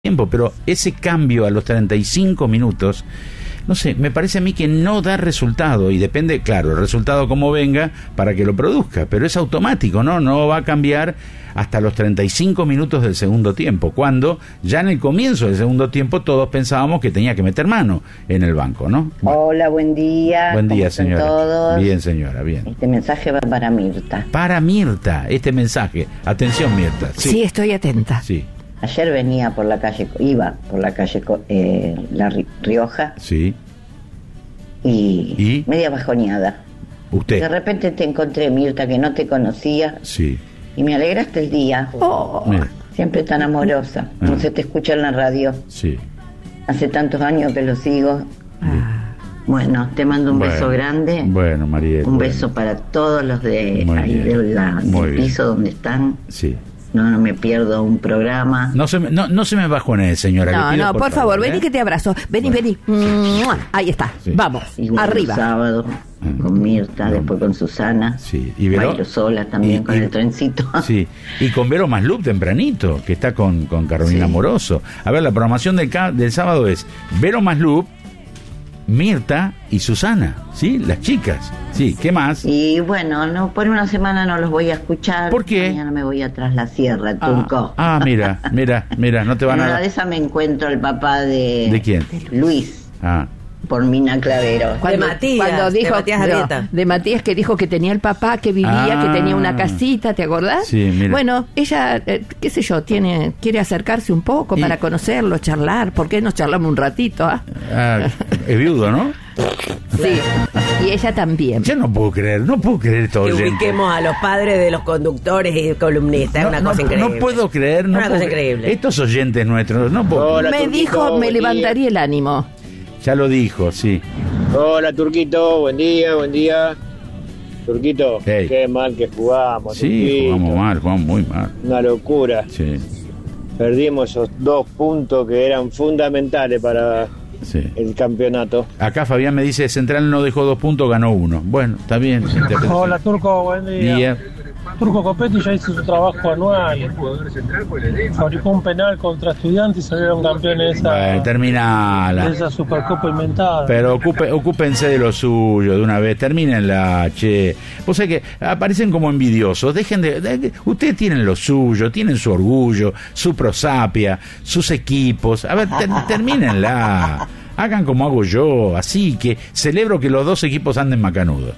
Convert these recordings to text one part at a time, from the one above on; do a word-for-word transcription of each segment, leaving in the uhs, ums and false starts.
tiempo, pero ese cambio a los treinta y cinco minutos, no sé, me parece a mí que no da resultado y depende, claro, el resultado como venga para que lo produzca, pero es automático, ¿no? No va a cambiar hasta los treinta y cinco minutos del segundo tiempo, cuando ya en el comienzo del segundo tiempo todos pensábamos que tenía que meter mano en el banco, ¿no? Bueno. Hola, buen día. Buen día, ¿Cómo están señora. todos? Bien, señora, bien. Este mensaje va para Mirta. Para Mirta, este mensaje. Atención, Mirta. Sí, sí estoy atenta. Sí. Ayer venía por la calle, iba por la calle eh, La Rioja. Sí. Y, ¿Y? media bajoneada. ¿Usted? De repente te encontré, Mirta, que no te conocía. Sí. Y me alegraste el día. Oh, Mira. Siempre tan amorosa. Ah. No se te escucha en la radio. Sí. Hace tantos años que lo sigo. ah, Bueno, te mando un Bueno, beso grande. Bueno, Mariel. Un bueno. beso para todos los de Muy ahí bien. de la, Muy del bien. piso donde están. Sí. No, no me pierdo un programa. No se me, no, no se me bajone, señora. no, le pido, no, por favor, vení ¿eh? que te abrazo. Vení, Bueno, vení. ¡Mua! Ahí está. Sí. Vamos, Igual arriba. El sábado con Mirta, No. después con Susana. Sí. Y Vero- Bailo sola también y- con y- el trencito. Sí, y con Vero Maslup tempranito, que está con, con Carolina Sí. Moroso. A ver, la programación del, ca- del sábado es Vero Maslup, Mirta y Susana, ¿sí? Las chicas. Sí, ¿qué más? Y bueno, no por una semana no los voy a escuchar. ¿Por qué? Mañana me voy atrás la sierra, Ah, Turco. ah, mira, mira, mira, no te van En a... una de esas me encuentro el papá de... ¿De quién? Luis, Ah, por Mina Clavero. Cuando, De Matías, cuando de dijo, Matías no, Arrieta. de Matías que dijo que tenía el papá, que vivía, Ah. que tenía una casita, ¿te acordás? Sí, mira. Bueno, ella, eh, qué sé yo, tiene quiere acercarse un poco Y- para conocerlo, charlar. ¿Por qué no charlamos un ratito? ah? ah, es viudo, ¿no? Sí, y ella también. Yo no puedo creer, no puedo creer todo Que oyente. ubiquemos a los padres de los conductores y columnistas, es una No, cosa no, increíble. no puedo creer, no Una puedo cosa creer. increíble. Estos oyentes nuestros, no puedo. Hola, Me Turquito, dijo, me buen día. levantaría el ánimo. Ya lo dijo, sí. Hola, Turquito, buen día, buen día. Turquito, Hey. qué mal que jugamos. Sí, Turquito. jugamos mal, jugamos muy mal. Una locura. Sí, Perdimos esos dos puntos que eran fundamentales para sí. el campeonato. Acá Fabián me dice, Central no dejó dos puntos, ganó uno. Bueno, está bien. Hola Turco, buen día. Día. Turco Copetti ya hizo su trabajo anual. Fabricó un penal contra Estudiantes y salieron campeones de esa, Bueno, terminala. de esa Supercopa inventada. Pero ocupe, ocúpense de lo suyo de una vez, termínenla, che. Vos sabés que aparecen como envidiosos, dejen de, de- ustedes tienen lo suyo, tienen su orgullo, su prosapia, sus equipos, a ver, ter- termínenla. Hagan como hago yo, así que celebro que los dos equipos anden macanudos.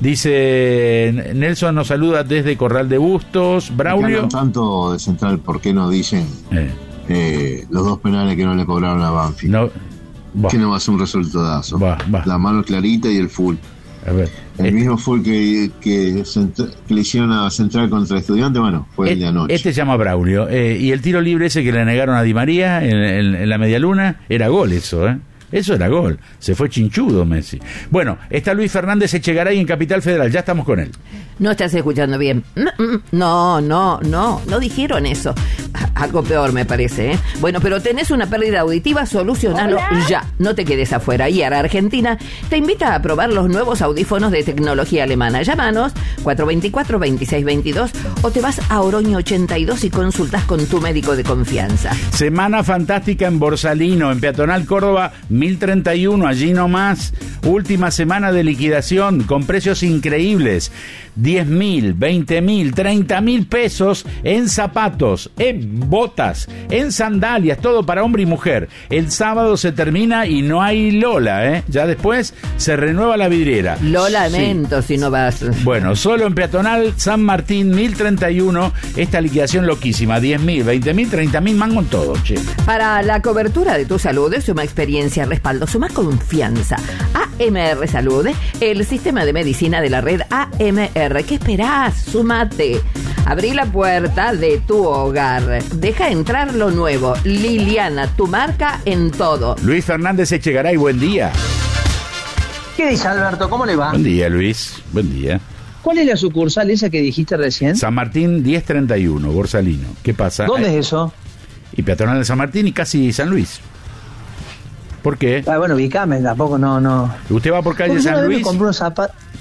Dice Nelson, nos saluda desde Corral de Bustos, Que Braulio. hablan tanto de Central, ¿por qué no dicen Eh, eh, los dos penales que no le cobraron a Banfield? no, bah, Que no va a ser un resultadazo. Va, va. La mano clarita y el full. a ver. El Eh, mismo full que, que, Centra- que le hicieron a Central contra Estudiantes, bueno, fue el de anoche. Este se llama Braulio. Eh, y el tiro libre ese que le negaron a Di María en, en- en la medialuna, era gol eso, ¿eh? Eso era gol. Se fue chinchudo Messi. Bueno, está Luis Fernández Echegaray en Capital Federal. Ya estamos con él. No estás escuchando bien. No, no, no, no dijeron eso. Algo peor me parece, ¿eh? Bueno, pero tenés una pérdida auditiva, solucionalo ya. No te quedes afuera. Y ahora Argentina te invita a probar los nuevos audífonos de tecnología alemana. Llámanos cuatro dos cuatro, veintiséis veintidós o te vas a Oroño ochenta y dos y consultas con tu médico de confianza. Semana fantástica en Borsalino, en Peatonal Córdoba, mil treinta y uno, allí nomás. Última semana de liquidación con precios increíbles. diez mil, veinte mil, treinta mil pesos en zapatos, en botas, en sandalias, todo para hombre y mujer. El sábado se termina y no hay Lola, ¿eh? Ya después se renueva la vidriera. Lo Sí. lamento si no vas. Bueno, solo en Peatonal San Martín, mil treinta y uno, esta liquidación loquísima, diez mil, veinte mil, treinta mil, mango en todo, che. Para la cobertura de tu salud, suma experiencia, respaldo, suma confianza. A M R Salud, el sistema de medicina de la red A M R. ¿Qué esperás? Sumate. Abrí la puerta de tu hogar. Deja entrar lo nuevo. Liliana, tu marca en todo. Luis Fernández Echegaray, buen día. ¿Qué dice Alberto? ¿Cómo le va? Buen día, Luis. Buen día. ¿Cuál es la sucursal esa que dijiste recién? San Martín diez treinta y uno, Borsalino. ¿Qué pasa? ¿Dónde Eh, es eso? Y Peatonal de San Martín y casi San Luis. ¿Por qué? Ah, bueno, ubicame, tampoco no, no. ¿Usted va por calle Porque yo una San vez me Luis? compré unos zapatos.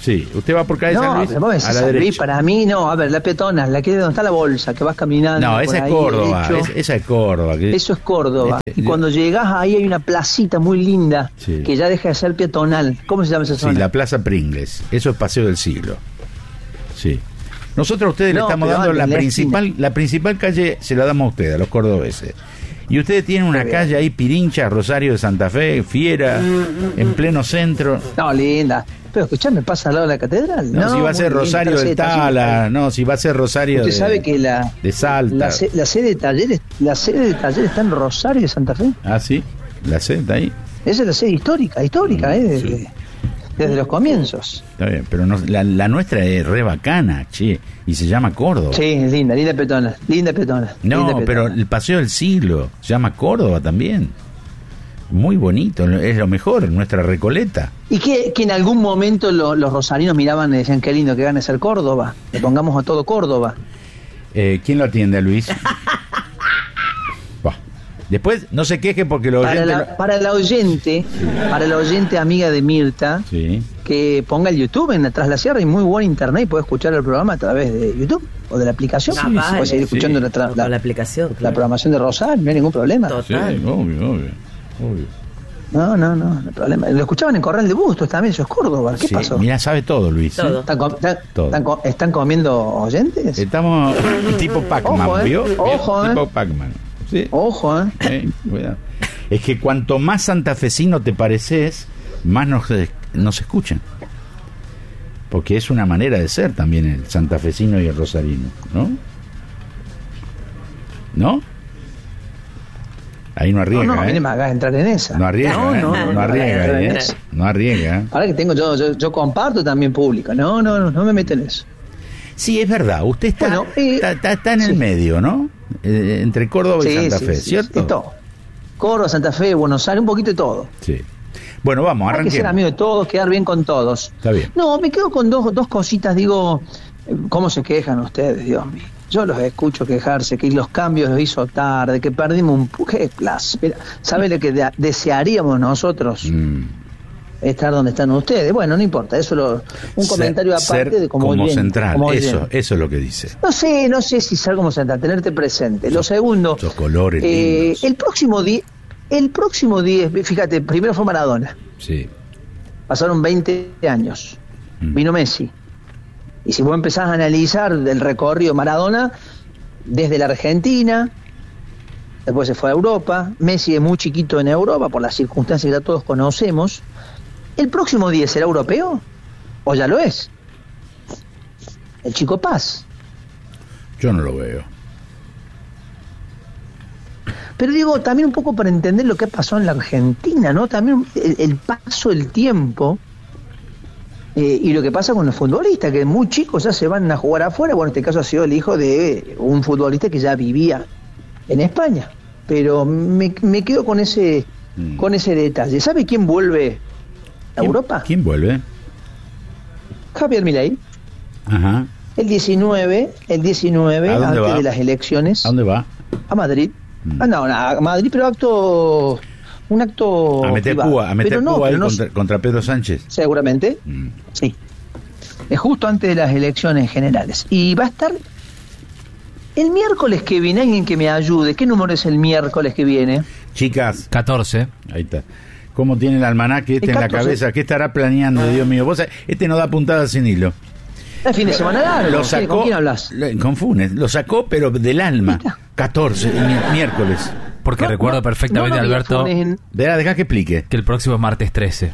Sí, usted va por calle San No, Luis pero vos decís a la San Luis, derecha. para mí no. A ver, la peatona, la que es donde está la bolsa, que vas caminando. No, por esa es ahí, Córdoba, derecho. es- esa es Córdoba. que- Eso es Córdoba. Este, y cuando llegás ahí hay una placita muy linda Sí. que ya deja de ser peatonal. ¿Cómo se llama esa Sí, zona? la Plaza Pringles. Eso es Paseo del Siglo. Sí. Nosotros a ustedes le No, estamos pero dando antes, la la principal, la principal calle, se la damos a ustedes, a los cordobeses. Y ustedes tienen una Está bien. calle ahí, Pirincha, Rosario de Santa Fe, Fiera, en pleno centro. No, linda. Pero escuchame, pasa al lado de la catedral. No, si va a muy ser linda, Rosario del tercera estación. Tala, no, si va a ser Rosario Usted de, sabe que la, de Salta. la, se- la sede de talleres, la sede de talleres está en Rosario de Santa Fe. Ah, sí, la C está ahí. Esa es la sede histórica, histórica, Mm, ¿eh? sí. Desde, desde los comienzos. Está bien, pero no, la, la nuestra es re bacana, che, y se llama Córdoba. Sí, es linda, linda petona, linda petona. No, linda petona. pero el Paseo del Siglo se llama Córdoba también. Muy bonito, es lo mejor, nuestra Recoleta. Y que, que en algún momento lo- los rosarinos miraban y decían, qué lindo que gane ser Córdoba. Le pongamos a todo Córdoba. Eh, ¿Quién lo atiende, Luis? Bah. Después, no se queje porque los Para oyentes... la, para la oyente, para la oyente amiga de Mirta, lo- Sí. que ponga el YouTube en Tras la Sierra y muy buen internet y puede escuchar el programa a través de YouTube o de la aplicación. Ah, vale. Puede seguir Sí. escuchando la, tra- Con la- la aplicación, la claro. programación de Rosario, no hay ningún problema. Sí, Total. obvio, obvio, obvio. No, no, no, no hay problema. Lo escuchaban en Corral de Bustos también, eso es Córdoba. ¿Qué Sí, pasó? mira, sabe todo, Luis. ¿eh? Todo. ¿Están, com- están- Todo. están co- están comiendo oyentes? Estamos tipo Pac-Man, Ojo, eh. ¿vio? Ojo, Tipo eh. Pac-Man. Sí. Ojo, ¿eh? Eh, cuidado. Es que cuanto más santafesino te pareces, más nos, nos escuchan. Porque es una manera de ser también el santafesino y el rosarino, ¿no? ¿No? Ahí no No, arriesga, no, a mí ¿eh? no me hagas entrar en esa. No arriesga, No, ¿eh? no, no, no, arriesga, no, ¿eh? no. No arriesga. ¿eh? Ahora que tengo, yo, yo, yo comparto también público. No, no, no, no me meto en eso. Sí, es verdad. Usted está, Bueno, eh, está, está- está en el sí. medio, ¿no? Eh, entre Córdoba y Sí, Santa sí, Fe, sí, ¿cierto? sí, todo. Córdoba, Santa Fe, Buenos Aires, un poquito de todo. Sí. Bueno, vamos, Hay que ser arranquemos. amigo de todos, quedar bien con todos. Está bien. No, me quedo con dos, dos cositas, digo, eh, ¿cómo se quejan ustedes, Dios mío? Yo los escucho quejarse, que los cambios los hizo tarde, que perdimos un... ¡Qué plazo! Mira, ¿sabe lo que de- desearíamos nosotros? Mm. Estar donde están ustedes. Bueno, no importa, eso lo, un Ser- comentario ser aparte de como, como oyente, central, como eso, oyente. eso es lo que dice. No sé, no sé si ser como central, tenerte presente. Lo segundo, Esos colores eh, lindos. el próximo día, el próximo día, fíjate, primero fue Maradona. Sí. Pasaron veinte años. Mm. Vino Messi. Y si vos empezás a analizar el recorrido Maradona, desde la Argentina, después se fue a Europa, Messi es muy chiquito en Europa por las circunstancias que ya todos conocemos. ¿El próximo diez será europeo? ¿O ya lo es? El Chico Paz. Yo no lo veo. Pero digo, también un poco para entender lo que pasó en la Argentina, ¿no? También el, el paso del tiempo eh, y lo que pasa con los futbolistas, que muy chicos ya se van a jugar afuera. Bueno, en este caso ha sido el hijo de un futbolista que ya vivía en España. Pero me, me quedo con ese, Mm. con ese detalle. ¿Sabe quién vuelve a ¿Quién- Europa? ¿Quién vuelve? Javier Milei. Ajá. El diecinueve, el diecinueve, ¿A dónde antes va? de las elecciones, ¿A dónde va? a Madrid. Mm. Ah, no, no, a Madrid, pero acto, un acto A meter privado. Cuba, a meter Pero no, Cuba ahí pero no- contra, contra Pedro Sánchez. seguramente, Mm. sí. Es justo antes de las elecciones generales. Y va a estar el miércoles que viene, alguien que me ayude. ¿Qué número es el miércoles que viene? Chicas, catorce. ahí está. ¿Cómo tiene el almanaque este El en la catorce. cabeza? ¿Qué estará planeando, Dios mío? Vos sabés, este no da puntada sin hilo. El fin de semana largo. Lo ¿Qué? sacó, ¿Con quién hablas? lo- con Funes, lo sacó pero del alma. catorce, el mi- miércoles. Porque No, recuerdo no, perfectamente, no, no, Alberto, Funes en- Deja, deja que explique. que el próximo es martes trece.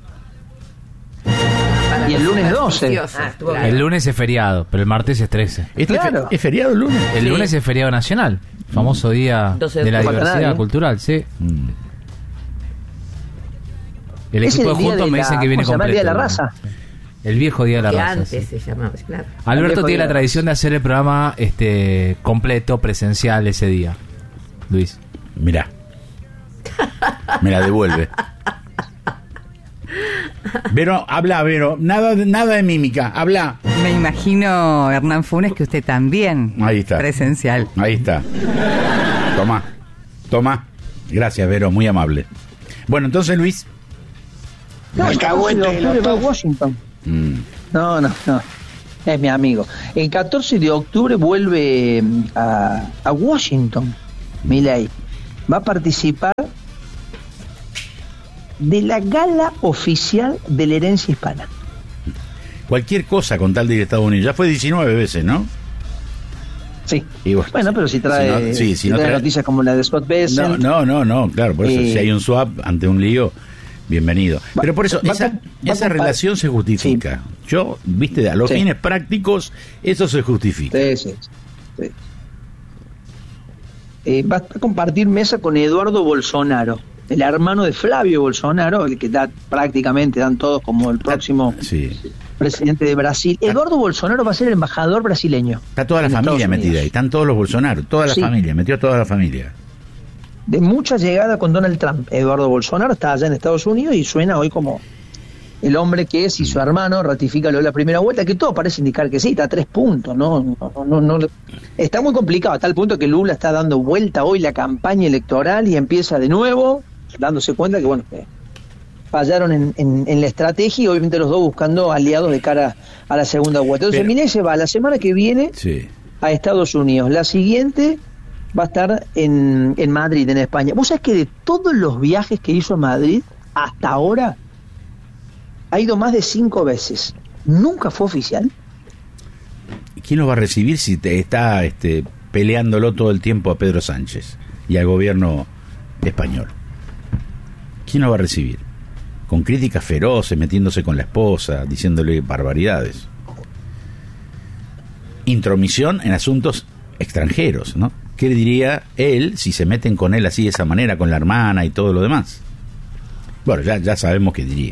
Y el lunes doce. Supersticioso, Ah, estuvo claro. El lunes es feriado, pero el martes es trece. Este Claro. fe- es feriado el lunes. El Sí. lunes es feriado nacional, famoso día doce de de la octubre. diversidad Nadie. cultural, sí. Mm. El Es equipo el de día juntos de me la- dicen que viene ¿cómo se llama? completo. El día de la ¿no? raza. El viejo día de la Que raza. antes sí. se llamaba, claro. Alberto viejo tiene día la de la tradición de hacer el programa este completo, presencial ese día. Luis. Mirá. Me la devuelve. Vero, habla, Vero. Nada, de- nada de mímica. Habla. Me imagino, Hernán Funes, que usted también. Ahí está. Presencial. Ahí está. Toma. Toma. Gracias, Vero. Muy amable. Bueno, entonces, Luis. No, el catorce de octubre va a Washington. Mm. No, no, no. Es mi amigo. El catorce de octubre vuelve a, a Washington, Milei. Va a participar de la gala oficial de la herencia hispana. Cualquier cosa con tal de ir a Estados Unidos. Ya fue diecinueve veces, ¿no? Sí. Y bueno, bueno, pero si trae, si no, sí, si si no trae trae noticias como la de Scott Bessent. No, no, no, no, claro, por eso, eh, si hay un swap ante un lío, bienvenido. Va, pero por eso, va, esa, va, esa va, relación se justifica. Sí. Yo, viste, a los sí. fines prácticos, eso se justifica. Sí, sí, sí. Eh, va a compartir mesa con Eduardo Bolsonaro, el hermano de Flavio Bolsonaro, el que da prácticamente dan todos como el próximo sí. presidente de Brasil. Eduardo Bolsonaro va a ser el embajador brasileño. Está toda la familia metida ahí, están todos los Bolsonaro, toda la sí. familia, metió toda la familia. De mucha llegada con Donald Trump. Eduardo Bolsonaro está allá en Estados Unidos y suena hoy como el hombre que es, y su hermano ratifica lo de la primera vuelta, que todo parece indicar que sí, está a tres puntos, ¿no? No, no, no, no. Está muy complicado, a tal punto que Lula está dando vuelta hoy la campaña electoral y empieza de nuevo, dándose cuenta que, bueno, que fallaron en, en, en la estrategia y obviamente los dos buscando aliados de cara a la segunda vuelta. Entonces, Milei se va la semana que viene sí. a Estados Unidos. La siguiente va a estar en, en Madrid, en España. ¿Vos sabés que de todos los viajes que hizo a Madrid hasta ahora ha ido más de cinco veces? ¿Nunca fue oficial? ¿Quién lo va a recibir si te está este, peleándolo todo el tiempo a Pedro Sánchez y al gobierno español? ¿Quién lo va a recibir? Con críticas feroces, metiéndose con la esposa, diciéndole barbaridades. Intromisión en asuntos extranjeros, ¿no? ¿Qué diría él si se meten con él así de esa manera, con la hermana y todo lo demás? Bueno, ya, ya sabemos qué diría.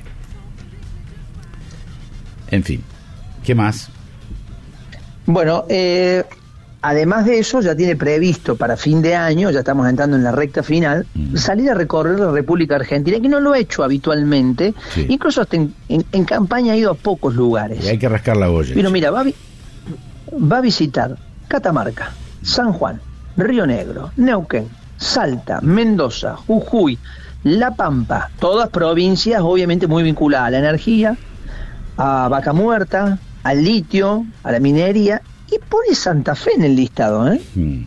En fin, ¿qué más? Bueno, eh, además de eso, ya tiene previsto para fin de año, ya estamos entrando en la recta final, mm. salir a recorrer la República Argentina, que no lo ha hecho habitualmente, sí. incluso hasta en, en, en campaña ha ido a pocos lugares. Y hay que rascar la olla. Pero mira, va a, vi- va a visitar Catamarca, San Juan, Río Negro, Neuquén, Salta, Mendoza, Jujuy, La Pampa, todas provincias obviamente muy vinculadas a la energía, a Vaca Muerta, al litio, a la minería, y pone Santa Fe en el listado, ¿eh?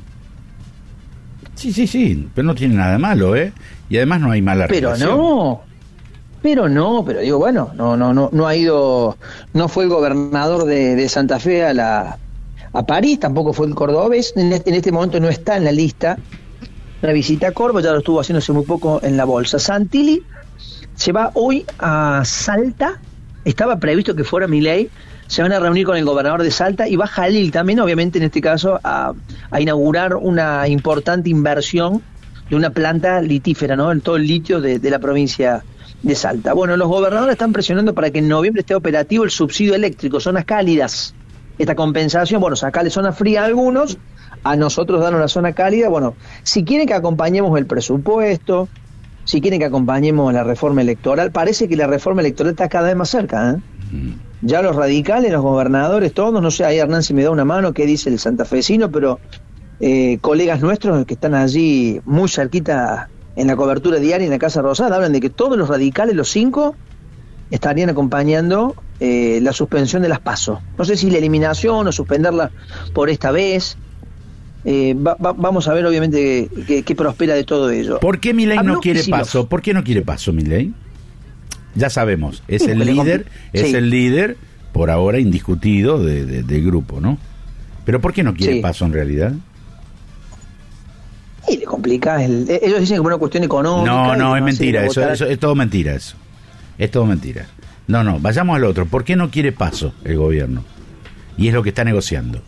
Sí, sí, sí, pero no tiene nada de malo, ¿eh? Y además no hay mala pero relación. Pero no, pero no, pero digo, bueno, no, no, no, no ha ido, no fue el gobernador de, de Santa Fe a la a París, tampoco fue el cordobés, en este, en este momento no está en la lista. La visita a Córdoba ya lo estuvo haciendo hace muy poco en la bolsa. Santilli se va hoy a Salta, estaba previsto que fuera Milei, se van a reunir con el gobernador de Salta y va Jalil también, obviamente en este caso, a, a inaugurar una importante inversión de una planta litífera, ¿no? En todo el litio de, de la provincia de Salta. Bueno, los gobernadores están presionando para que en noviembre esté operativo el subsidio eléctrico, zonas cálidas. Esta compensación, bueno, sacarle zona fría a algunos, a nosotros dan una zona cálida. Bueno, si quieren que acompañemos el presupuesto, si quieren que acompañemos la reforma electoral, parece que la reforma electoral está cada vez más cerca, ¿eh? Mm. Ya los radicales, los gobernadores, todos, no sé, ahí Hernán si me da una mano, qué dice el santafesino, pero eh, colegas nuestros que están allí muy cerquita en la cobertura diaria en la Casa Rosada, hablan de que todos los radicales, los cinco, estarían acompañando eh, la suspensión de las PASO. No sé si la eliminación o suspenderla por esta vez. Eh, va, va, vamos a ver obviamente qué, qué prospera de todo ello. ¿Por qué Milei no quiere PASO? ¿Por qué no quiere PASO Milei? Ya sabemos, es sí, el líder, es sí. el líder por ahora indiscutido de, de, del grupo, ¿no? Pero ¿por qué no quiere sí. PASO en realidad? Y le complica, el, ellos dicen que es una cuestión económica. No, no, es mentira, eso, eso es todo mentira eso. Es todo mentira. No, no, vayamos al otro. ¿Por qué no quiere PASO el gobierno? Y es lo que está negociando.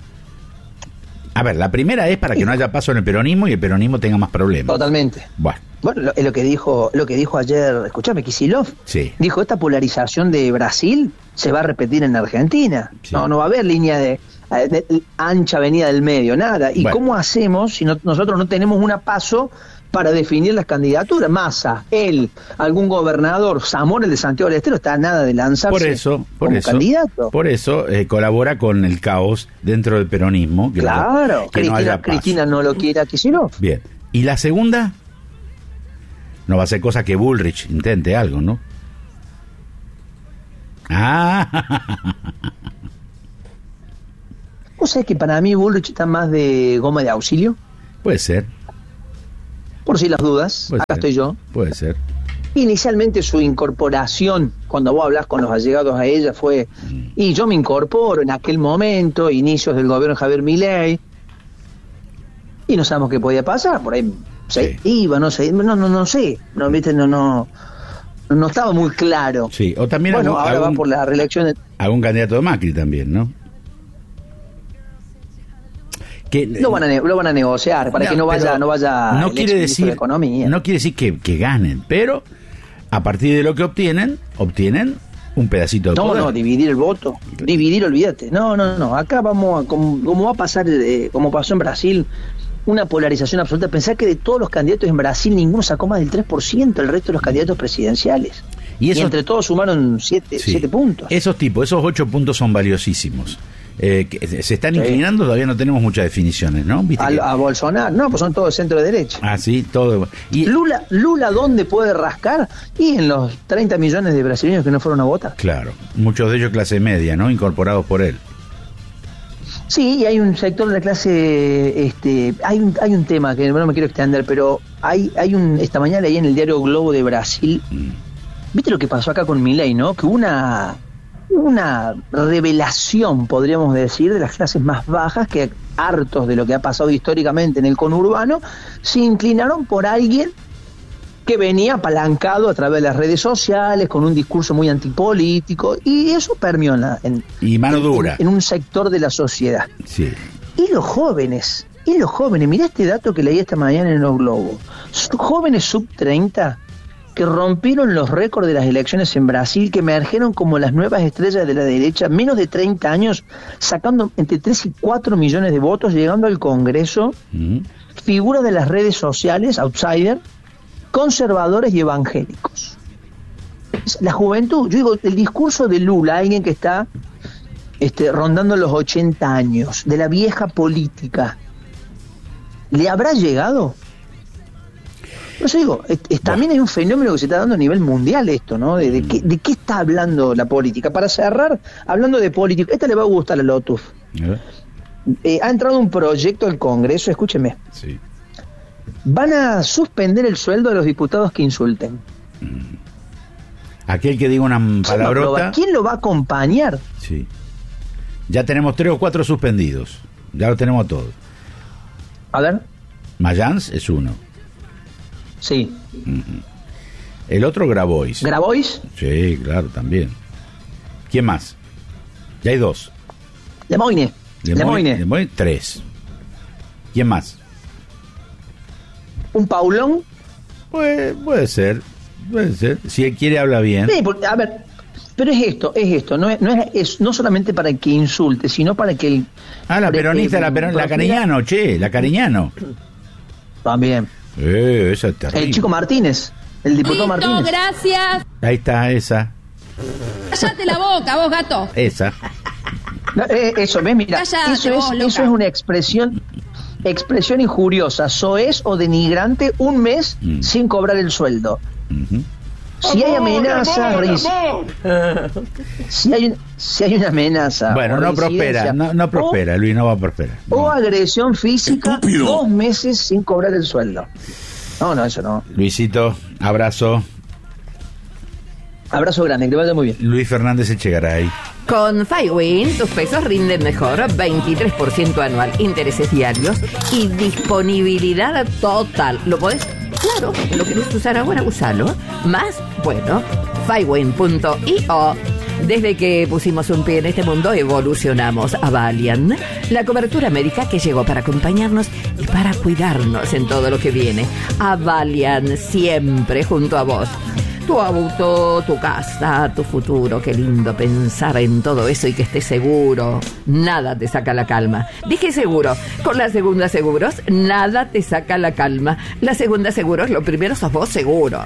A ver, la primera es para que no haya PASO en el peronismo y el peronismo tenga más problemas. Totalmente. Bueno. Bueno, lo, lo que dijo, lo que dijo ayer, escuchame, Kicillof, sí. dijo, esta polarización de Brasil se va a repetir en Argentina. Sí. No, no va a haber línea de, de, de ancha avenida del medio, nada. ¿Y bueno. cómo hacemos si no, nosotros no tenemos una PASO para definir las candidaturas? Massa, él, algún gobernador, Zamora, el de Santiago del Estero, está a nada de lanzarse por eso, por como eso, candidato. Por eso eh, colabora con el caos dentro del peronismo. Que claro, no, que Cristina, no haya Cristina no lo quiere a Kicillof. Bien, ¿y la segunda? No va a ser cosa que Bullrich intente algo, ¿no? Ah. ¿Vos sabés que para mí Bullrich está más de goma de auxilio? Puede ser. Por si las dudas, Puede acá ser. estoy yo. Puede ser. Inicialmente su incorporación, cuando vos hablas con los allegados a ella, fue, y yo me incorporo en aquel momento, inicios del gobierno de Javier Milei, y no sabemos qué podía pasar, por ahí se Sí. iba, no sé, no, no, no sé, no, viste, no, no, no estaba muy claro. Sí, o también Bueno, algún, ahora algún, va por la reelección de... algún candidato de Macri también, ¿no? Que, Lo van a, ne- lo van a negociar para No, que no vaya, pero no vaya no el quiere exministro decir de Economía. no quiere decir que, que ganen, pero a partir de lo que obtienen, obtienen un pedacito de No, poder. no, dividir el voto, dividir, olvídate. No, no, no, acá vamos a, como, como va a pasar, eh, como pasó en Brasil, una polarización absoluta. Pensá que de todos los candidatos en Brasil ninguno sacó más del tres por ciento, el resto de los candidatos presidenciales. Y Y, esos- entre todos sumaron siete Sí. puntos. Esos tipos, esos ocho puntos son valiosísimos. Eh, que se están Sí. inclinando, todavía no tenemos muchas definiciones, ¿no? ¿Viste A, que- a Bolsonaro, no, pues son todos centro de derecha. Ah, sí, todo. Y, Lula, Lula, ¿dónde puede rascar? Y en los treinta millones de brasileños que no fueron a votar. claro, muchos de ellos clase media, ¿no? Incorporados por él. Sí, y hay un sector de la clase, este, hay un, hay un tema que no me quiero extender, pero hay, hay un, esta mañana leí en el diario Globo de Brasil, viste lo que pasó acá con Milei, ¿no? Que hubo una, una revelación, podríamos decir, de las clases más bajas que, hartos de lo que ha pasado históricamente en el conurbano, se inclinaron por alguien que venía apalancado a través de las redes sociales, con un discurso muy antipolítico, y eso permeó en, la- en- Y mano en- dura. en un sector de la sociedad. Sí. Y los jóvenes, y los jóvenes, mirá este dato que leí esta mañana en el Globo. Su- Jóvenes sub treinta que rompieron los récords de las elecciones en Brasil, que emergieron como las nuevas estrellas de la derecha, menos de treinta años, sacando entre tres y cuatro millones de votos, llegando al Congreso, Mm. figuras de las redes sociales, outsider, conservadores y evangélicos. La juventud, yo digo, el discurso de Lula, alguien que está este, rondando los ochenta años, de la vieja política, ¿le habrá llegado? No sé, digo, es- es- también hay un fenómeno que se está dando a nivel mundial esto, ¿no? De, de, qué, de qué está hablando la política. Para cerrar, hablando de política, esta le va a gustar a Lotus. ¿Eh? Eh, ha entrado un proyecto al Congreso, escúcheme, Sí. van a suspender el sueldo de los diputados que insulten. Aquel que diga una ¿Quién lo, palabrota. va, ¿Quién lo va a acompañar? Sí. Ya tenemos tres o cuatro suspendidos. Ya lo tenemos todos. A ver, Mayans es uno. sí. El otro Grabois. Grabois, Sí, claro, también. ¿Quién más? Ya hay dos. Lemoine, Lemoine, Lemoine, tres. ¿Quién más? un Paulón. Puede, puede ser. Puede ser. Si él quiere, habla bien. Sí, porque, a ver, pero es esto, es esto, no es, no es, es no solamente para que insulte, sino para que el... Ah, la pre- peronista, eh, la, peron- la profiera- Cariñano, che, la Cariñano. También. Eh, esa es El terrible. chico Martínez, el diputado Listo, Martínez. gracias. Ahí está, esa. Cállate la boca, vos, gato. Esa. No, eh, eso, ¿ves? Mira, Cállate eso es, vos, loca. eso es una expresión expresión injuriosa, soez o denigrante, un mes Mm. sin cobrar el sueldo. Ujú. Si hay amenaza, reinci- si hay, un- si hay una amenaza, Bueno, o no reincidencia, prospera, no, no prospera, Luis, no va a prosperar. o, o No. agresión física, dos meses sin cobrar el sueldo. No, no, eso no. Luisito, abrazo. Abrazo grande, que te vaya muy bien. Luis Fernández Echegaray. Con Firewin, tus pesos rinden mejor, veintitrés por ciento anual, intereses diarios y disponibilidad total. ¿Lo podés? Claro, ¿lo querés usar ahora? Usalo. Más, bueno, firewin punto io. Desde que pusimos un pie en este mundo, evolucionamos a Valiant, la cobertura médica que llegó para acompañarnos y para cuidarnos en todo lo que viene. A Valiant, siempre junto a vos. Tu auto, tu casa, tu futuro, qué lindo pensar en todo eso y que estés seguro. Nada te saca la calma. Dije seguro, con la segunda seguros, nada te saca la calma. La segunda seguros, lo primero sos vos seguro.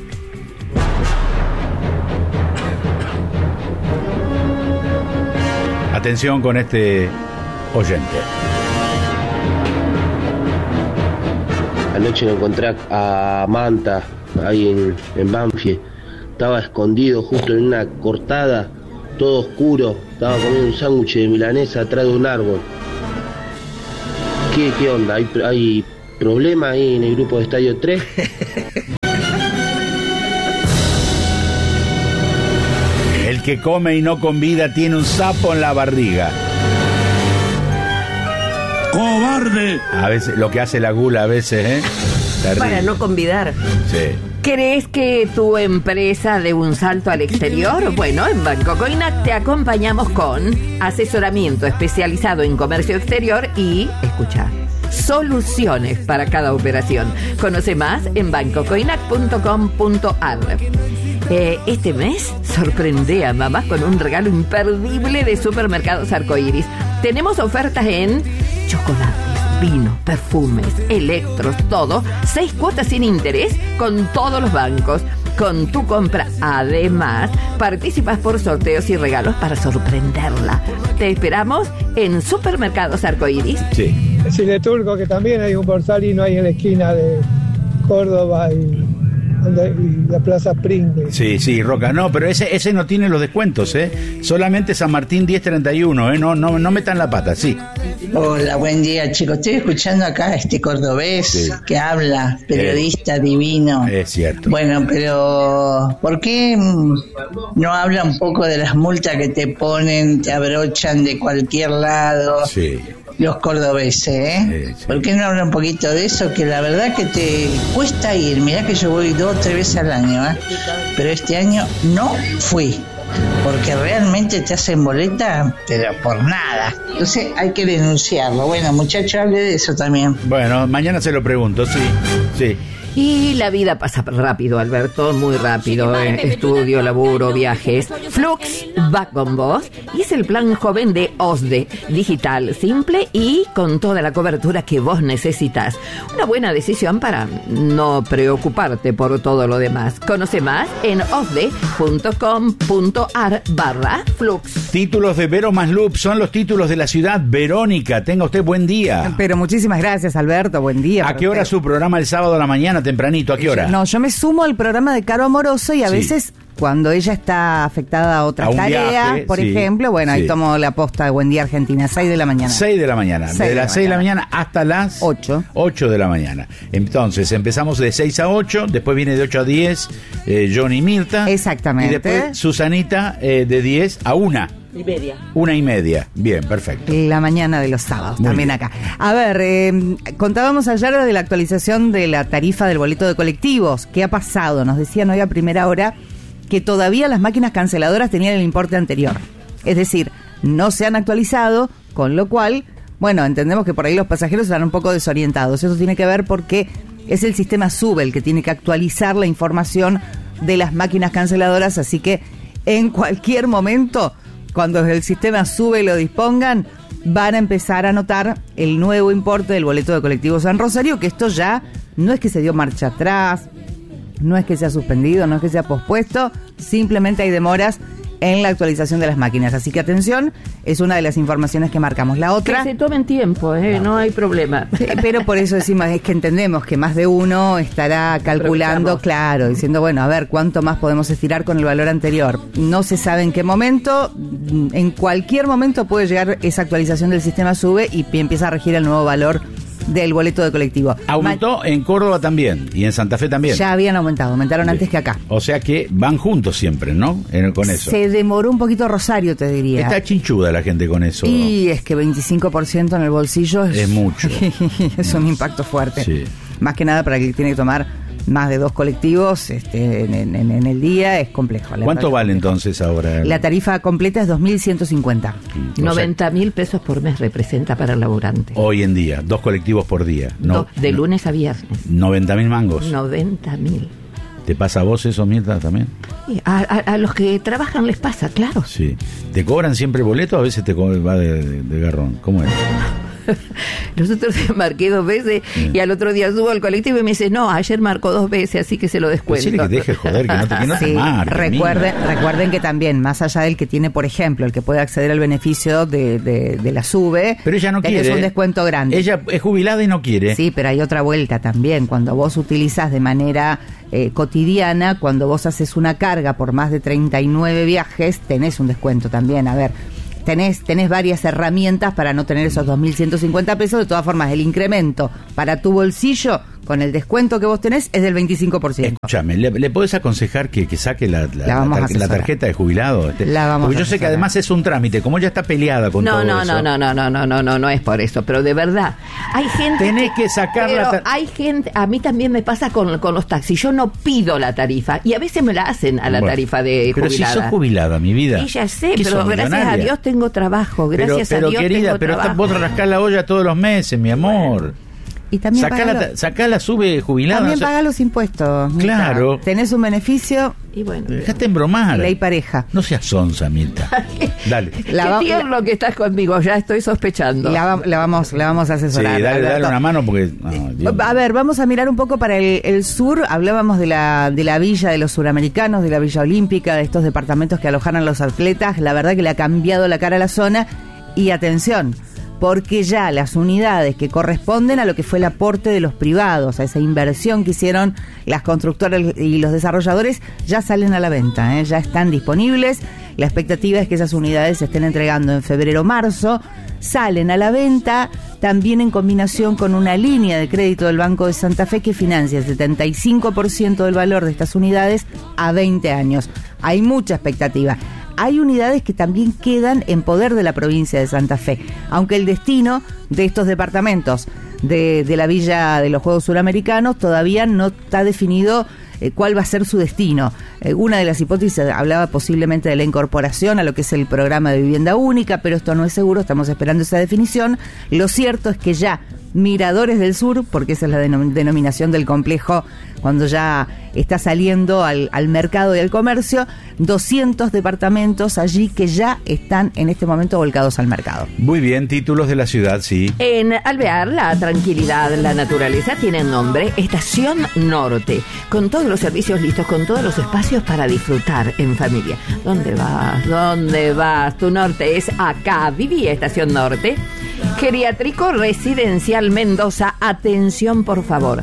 Atención con este oyente. Anoche lo encontré a Manta, ahí en, en Banfield. Estaba escondido justo en una cortada todo oscuro, estaba comiendo un sándwich de milanesa atrás de un árbol. ¿Qué, qué onda? ¿Hay, hay problema ahí en el grupo de Estadio tres? El que come y no convida tiene un sapo en la barriga. ¡Cobarde! A veces, lo que hace la gula a veces, ¿eh? Terrible. Para no convidar. Sí. ¿Crees que tu empresa dé un salto al exterior? Bueno, en Banco Coinac te acompañamos con asesoramiento especializado en comercio exterior y, escucha, soluciones para cada operación. Conoce más en banco coinac punto com punto ar. Eh, este mes sorprende a mamá con un regalo imperdible de Supermercados Arcoiris. Tenemos ofertas en chocolates, vino, perfumes, electros, todo. Seis cuotas sin interés con todos los bancos. Con tu compra, además, participas por sorteos y regalos para sorprenderla. Te esperamos en Supermercados Arcoiris. Sí. El Cine Turco, que también hay un borsalino ahí en la esquina de Córdoba y, y la Plaza Pringles. Sí, sí, Roca. No, pero ese ese no tiene los descuentos, ¿eh? Solamente San Martín diez treinta y uno, ¿eh? No, no, no metan la pata, sí. Hola, buen día, chicos. Estoy escuchando acá a este cordobés sí. que habla, periodista eh, divino. Es cierto. Bueno, pero ¿por qué no habla un poco de las multas que te ponen, te abrochan de cualquier lado? Sí. Los cordobeses, ¿eh? Sí, sí. ¿Por qué no habla un poquito de eso? Que la verdad que te cuesta ir. Mirá que yo voy dos o tres veces al año, ¿eh? Pero este año no fui. Porque realmente te hacen boleta, pero por nada. Entonces hay que denunciarlo. Bueno, muchachos, hable de eso también. Bueno, mañana se lo pregunto, sí, sí. Y la vida pasa rápido, Alberto, muy rápido. Eh. Estudio, laburo, viajes. Flux va con vos y es el plan joven de OSDE. Digital, simple y con toda la cobertura que vos necesitas. Una buena decisión para no preocuparte por todo lo demás. Conoce más en osde punto com punto ar barra Flux. Títulos de Vero Maslup son los títulos de la ciudad. Verónica, tenga usted buen día. Pero muchísimas gracias, Alberto, buen día. ¿A qué hora su programa el sábado a la mañana? Tempranito, ¿a qué hora? No, yo me sumo al programa de Caro Amoroso y a sí. veces cuando ella está afectada a otras a tareas, viaje, por sí, ejemplo, bueno, sí. ahí tomo la posta de Buen Día Argentina, seis de la mañana. seis de la mañana, de, de las seis de la mañana hasta las ocho. ocho de la mañana. Entonces, empezamos de seis a ocho, después viene de ocho a diez eh, Johnny Mirta. Exactamente. Y después Susanita eh, de diez a una. Y media. Una y media. Bien, perfecto. La mañana de los sábados, muy también bien. Acá. A ver, eh, contábamos ayer de la actualización de la tarifa del boleto de colectivos. ¿Qué ha pasado? Nos decían hoy a primera hora que todavía las máquinas canceladoras tenían el importe anterior. Es decir, no se han actualizado, con lo cual, bueno, entendemos que por ahí los pasajeros están un poco desorientados. Eso tiene que ver porque es el sistema SUBE el que tiene que actualizar la información de las máquinas canceladoras, así que en cualquier momento, cuando el sistema SUBE lo dispongan, van a empezar a anotar el nuevo importe del boleto de colectivo San Rosario, que esto ya no es que se dio marcha atrás, no es que se ha suspendido, no es que se ha pospuesto, simplemente hay demoras en la actualización de las máquinas. Así que atención, es una de las informaciones que marcamos. La otra... Que se tomen tiempo, ¿eh? No hay problema. Pero por eso decimos, es que entendemos que más de uno estará calculando, claro, diciendo, bueno, a ver, ¿cuánto más podemos estirar con el valor anterior? No se sabe en qué momento, en cualquier momento puede llegar esa actualización del sistema SUBE y empieza a regir el nuevo valor del boleto de colectivo. Aumentó Ma- en Córdoba también y en Santa Fe también. Ya habían aumentado, aumentaron sí. antes que acá. O sea que van juntos siempre, ¿no? En, con eso. Se demoró un poquito Rosario, te diría. Está chinchuda la gente con eso. Y es que veinticinco por ciento en el bolsillo es, es mucho. Es un impacto fuerte. Sí. Más que nada para el que tiene que tomar más de dos colectivos este, en, en, en el día es complejo. ¿Cuánto vale entonces ahora? La tarifa completa es dos mil ciento cincuenta. noventa mil pesos por mes representa para el laburante. Hoy en día, dos colectivos por día. No, Do, de lunes a viernes. noventa mil mangos. noventa mil. ¿Te pasa a vos eso, Mirta, también? Sí, a, a, a los que trabajan les pasa, claro. Sí. ¿Te cobran siempre boleto o a veces te co- va de, de, de garrón? ¿Cómo es? Nosotros marqué dos veces y al otro día subo al colectivo y me dice, no, ayer marcó dos veces, así que se lo descuento. Decirle que deje joder, que no te, que no te Sí, marque, recuerden, amiga. recuerden que también, más allá del que tiene, por ejemplo, el que puede acceder al beneficio de, de, de la SUBE, Pero ella no tenés quiere. un descuento grande. Ella es jubilada y no quiere. Sí, pero hay otra vuelta también. Cuando vos utilizás de manera eh, cotidiana, cuando vos haces una carga por más de treinta y nueve viajes, tenés un descuento también. A ver, tenés, tenés varias herramientas para no tener esos dos mil ciento cincuenta pesos. De todas formas, el incremento para tu bolsillo, con el descuento que vos tenés, es del veinticinco por ciento. Escúchame, ¿le, le podés aconsejar que, que saque la, la, La vamos la, a tar- la asesorar. tarjeta de jubilado? Este? La vamos Porque a yo sé que asesorar. además es un trámite, como ella está peleada con No, todo no, eso. no, no, no, no, no, no, no, no es por eso, pero de verdad, hay gente... Tenés que sacar pero la tar- hay gente, a mí también me pasa con, con los taxis, yo no pido la tarifa, y a veces me la hacen a la Bueno, tarifa de pero jubilada. si sos jubilada, mi vida. Y ya sé, ¿Qué pero sos, gracias millonaria? a Dios tengo trabajo, gracias pero, pero a Dios querida, tengo pero está- trabajo. vos rascás la olla todos los meses, mi amor. Y también Sacá pagalo- la, ta- sacá la sube jubilada. También no sé- paga los impuestos. Mirta. Claro. Tenés un beneficio. Y bueno, Dejate embromar. Ley pareja. No seas sonsa, Mirta. Dale. La va- Qué tierno que estás conmigo, ya estoy sospechando. La, va- la vamos, la vamos a Sí, asesorar. dale, dale Alberto. una mano porque... no, Dios A ver, vamos a mirar un poco para el, el sur. Hablábamos de la, de la villa de los suramericanos, de la Villa Olímpica, de estos departamentos que alojaron los atletas. La verdad que le ha cambiado la cara a la zona. Y atención, porque ya las unidades que corresponden a lo que fue el aporte de los privados, a esa inversión que hicieron las constructoras y los desarrolladores, ya salen a la venta, ¿eh? Ya están disponibles. La expectativa es que esas unidades se estén entregando en febrero o marzo. Salen a la venta también en combinación con una línea de crédito del Banco de Santa Fe que financia el setenta y cinco por ciento del valor de estas unidades a veinte años. Hay mucha expectativa. Hay unidades que también quedan en poder de la provincia de Santa Fe, aunque el destino de estos departamentos de, de la Villa de los Juegos Suramericanos todavía no está definido eh, cuál va a ser su destino. Eh, una de las hipótesis hablaba posiblemente de la incorporación a lo que es el programa de vivienda única, pero esto no es seguro, estamos esperando esa definición. Lo cierto es que ya Miradores del Sur, porque esa es la denom- denominación del complejo cuando ya está saliendo al, al mercado y al comercio, doscientos departamentos allí que ya están en este momento volcados al mercado. Muy bien, títulos de la ciudad, sí. En Alvear, la tranquilidad, la naturaleza tienen nombre Estación Norte, con todos los servicios listos, con todos los espacios para disfrutar en familia. ¿Dónde vas? ¿Dónde vas? Tu norte es acá. Viví Estación Norte. Geriátrico Residencial Mendoza. Atención, por favor.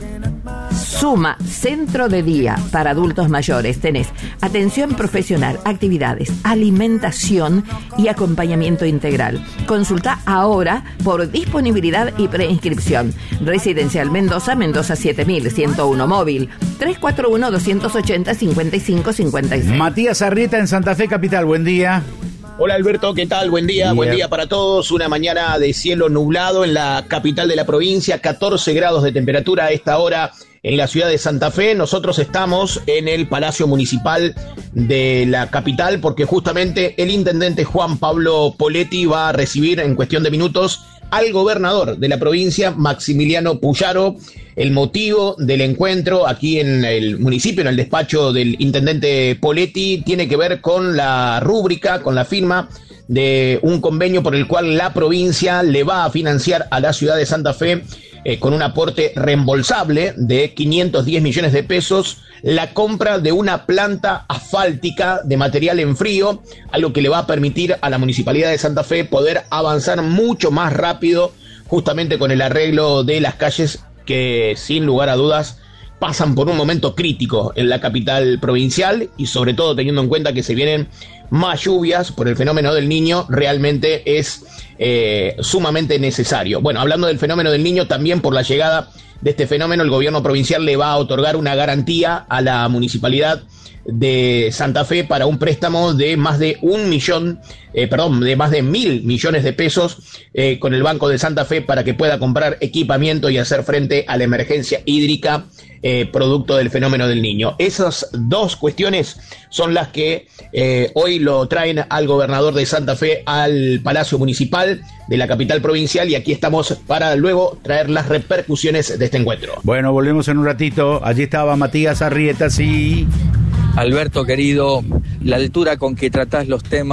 Suma Centro de Día para adultos mayores. Tenés atención profesional, actividades, alimentación y acompañamiento integral. Consulta ahora por disponibilidad y preinscripción. Residencial Mendoza, Mendoza siete mil ciento uno móvil, tres cuatro uno, dos ocho cero, cinco cinco cinco seis. Matías Arrieta en Santa Fe Capital, buen día. Hola Alberto, ¿qué tal? Buen día, Bien. buen día para todos. Una mañana de cielo nublado en la capital de la provincia, catorce grados de temperatura a esta hora en la ciudad de Santa Fe. Nosotros estamos en el Palacio Municipal de la capital porque justamente el intendente Juan Pablo Poletti va a recibir en cuestión de minutos al gobernador de la provincia, Maximiliano Puyaro. El motivo del encuentro aquí en el municipio, en el despacho del intendente Poletti, tiene que ver con la rúbrica, con la firma de un convenio por el cual la provincia le va a financiar a la ciudad de Santa Fe eh, con un aporte reembolsable de quinientos diez millones de pesos, la compra de una planta asfáltica de material en frío, algo que le va a permitir a la Municipalidad de Santa Fe poder avanzar mucho más rápido justamente con el arreglo de las calles que sin lugar a dudas pasan por un momento crítico en la capital provincial y sobre todo teniendo en cuenta que se vienen más lluvias por el fenómeno del Niño, realmente es eh, sumamente necesario. Bueno, hablando del fenómeno del Niño, también por la llegada de este fenómeno, el gobierno provincial le va a otorgar una garantía a la municipalidad de Santa Fe para un préstamo de más de un millón, eh, perdón, de más de mil millones de pesos eh, con el Banco de Santa Fe para que pueda comprar equipamiento y hacer frente a la emergencia hídrica eh, producto del fenómeno del Niño. Esas dos cuestiones son las que eh, hoy lo traen al gobernador de Santa Fe al Palacio Municipal de la capital provincial y aquí estamos para luego traer las repercusiones de este encuentro. Bueno, volvemos en un ratito. Allí estaba Matías Arrieta, sí. Alberto, querido, la altura con que tratás los temas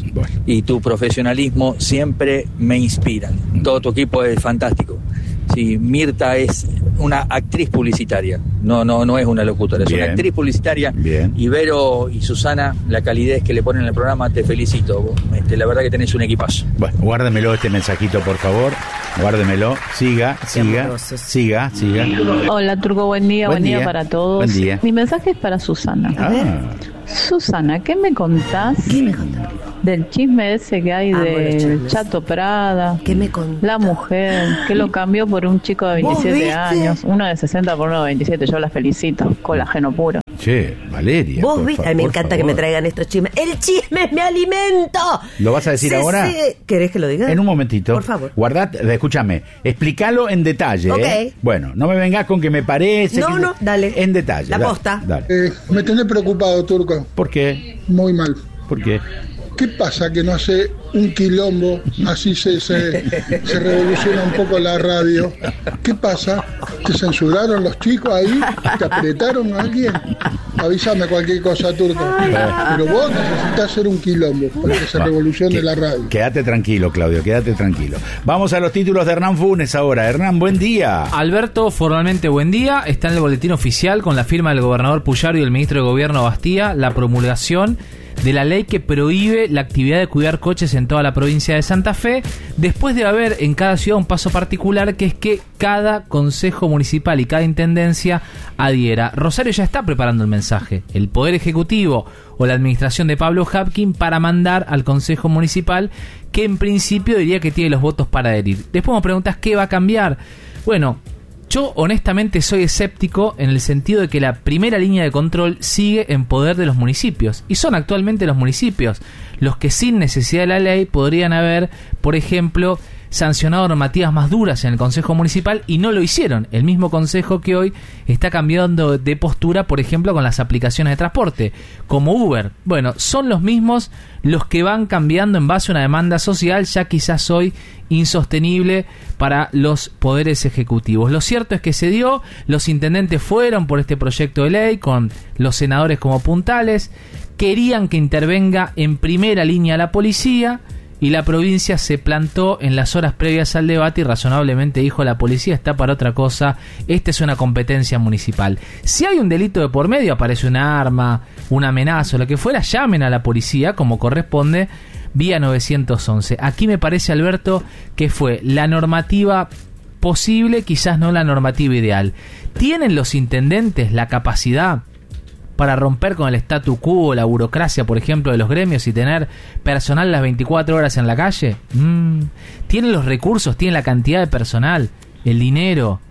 y tu profesionalismo siempre me inspiran. Todo tu equipo es fantástico. Sí, Mirta es una actriz publicitaria, no no no es una locutora, es Bien. una actriz publicitaria. Bien. Y Vero y Susana, la calidez que le ponen en el programa, te felicito. Este, la verdad que tenés un equipazo. Bueno, guárdemelo este mensajito, por favor. Guárdemelo. Siga, siga, siga, siga. Hola Turco, buen día, buen, Buen día. día. para todos. Buen día. Mi mensaje es para Susana. Ah. Susana, ¿qué me contás? ¿Qué me contás? Del chisme ese que hay Amo los de chismes. Chato Prada. ¿Qué me contás? La mujer que lo cambió por un chico de ¿Vos veintisiete viste? años, uno de sesenta por uno de veintisiete. Yo la felicito, colágeno puro. Che, Valeria. Vos por viste, fa- a mí me por encanta que favor. me traigan estos chismes. ¡El chisme es mi alimento! ¿Lo vas a decir Sí, ahora? sí. ¿Querés que lo diga? En un momentito. Por favor. Guardad, escúchame, explícalo en detalle. Ok. ¿eh? Bueno, no me vengas con que me parece. No, que- no, dale. En detalle. La dale, posta. dale. Eh, me tenés preocupado, Turco. ¿Por qué? Muy mal. ¿Por qué? ¿Qué pasa que no hace un quilombo? Así se, se, se revoluciona un poco la radio. ¿Qué pasa? ¿Te censuraron los chicos ahí? ¿Te apretaron a alguien? Avísame cualquier cosa, Turco. Pero vos necesitas hacer un quilombo para que se Va, revolucione que- la radio. Quédate tranquilo, Claudio, quédate tranquilo. Vamos a los títulos de Hernán Funes ahora. Hernán, buen día. Alberto, formalmente buen día. Está en el boletín oficial con la firma del gobernador Puyaro y el ministro de Gobierno Bastía la promulgación de la ley que prohíbe la actividad de cuidar coches en toda la provincia de Santa Fe, después de haber en cada ciudad un paso particular, que es que cada consejo municipal y cada intendencia adhiera. Rosario ya está preparando el mensaje, el Poder Ejecutivo o la administración de Pablo Hapkin, para mandar al consejo municipal, que en principio diría que tiene los votos para adherir. Después me preguntas qué va a cambiar. Bueno, yo honestamente soy escéptico en el sentido de que la primera línea de control sigue en poder de los municipios, y son actualmente los municipios los que sin necesidad de la ley podrían haber, por ejemplo, sancionado normativas más duras en el Consejo Municipal, y no lo hicieron. El mismo Consejo que hoy está cambiando de postura, por ejemplo, con las aplicaciones de transporte, como Uber. Bueno, son los mismos los que van cambiando en base a una demanda social ya quizás hoy insostenible para los poderes ejecutivos. Lo cierto es que se dio, los intendentes fueron por este proyecto de ley con los senadores como puntales, querían que intervenga en primera línea la policía, y la provincia se plantó en las horas previas al debate y razonablemente dijo: la policía está para otra cosa, esta es una competencia municipal. Si hay un delito de por medio, aparece una arma, una amenaza o lo que fuera, llamen a la policía como corresponde vía nueve once. Aquí me parece, Alberto, que fue la normativa posible, quizás no la normativa ideal. ¿Tienen los intendentes la capacidad para romper con el statu quo, la burocracia, por ejemplo, de los gremios y tener personal las veinticuatro horas en la calle? Mm. ¿Tienen los recursos, tienen la cantidad de personal, el dinero,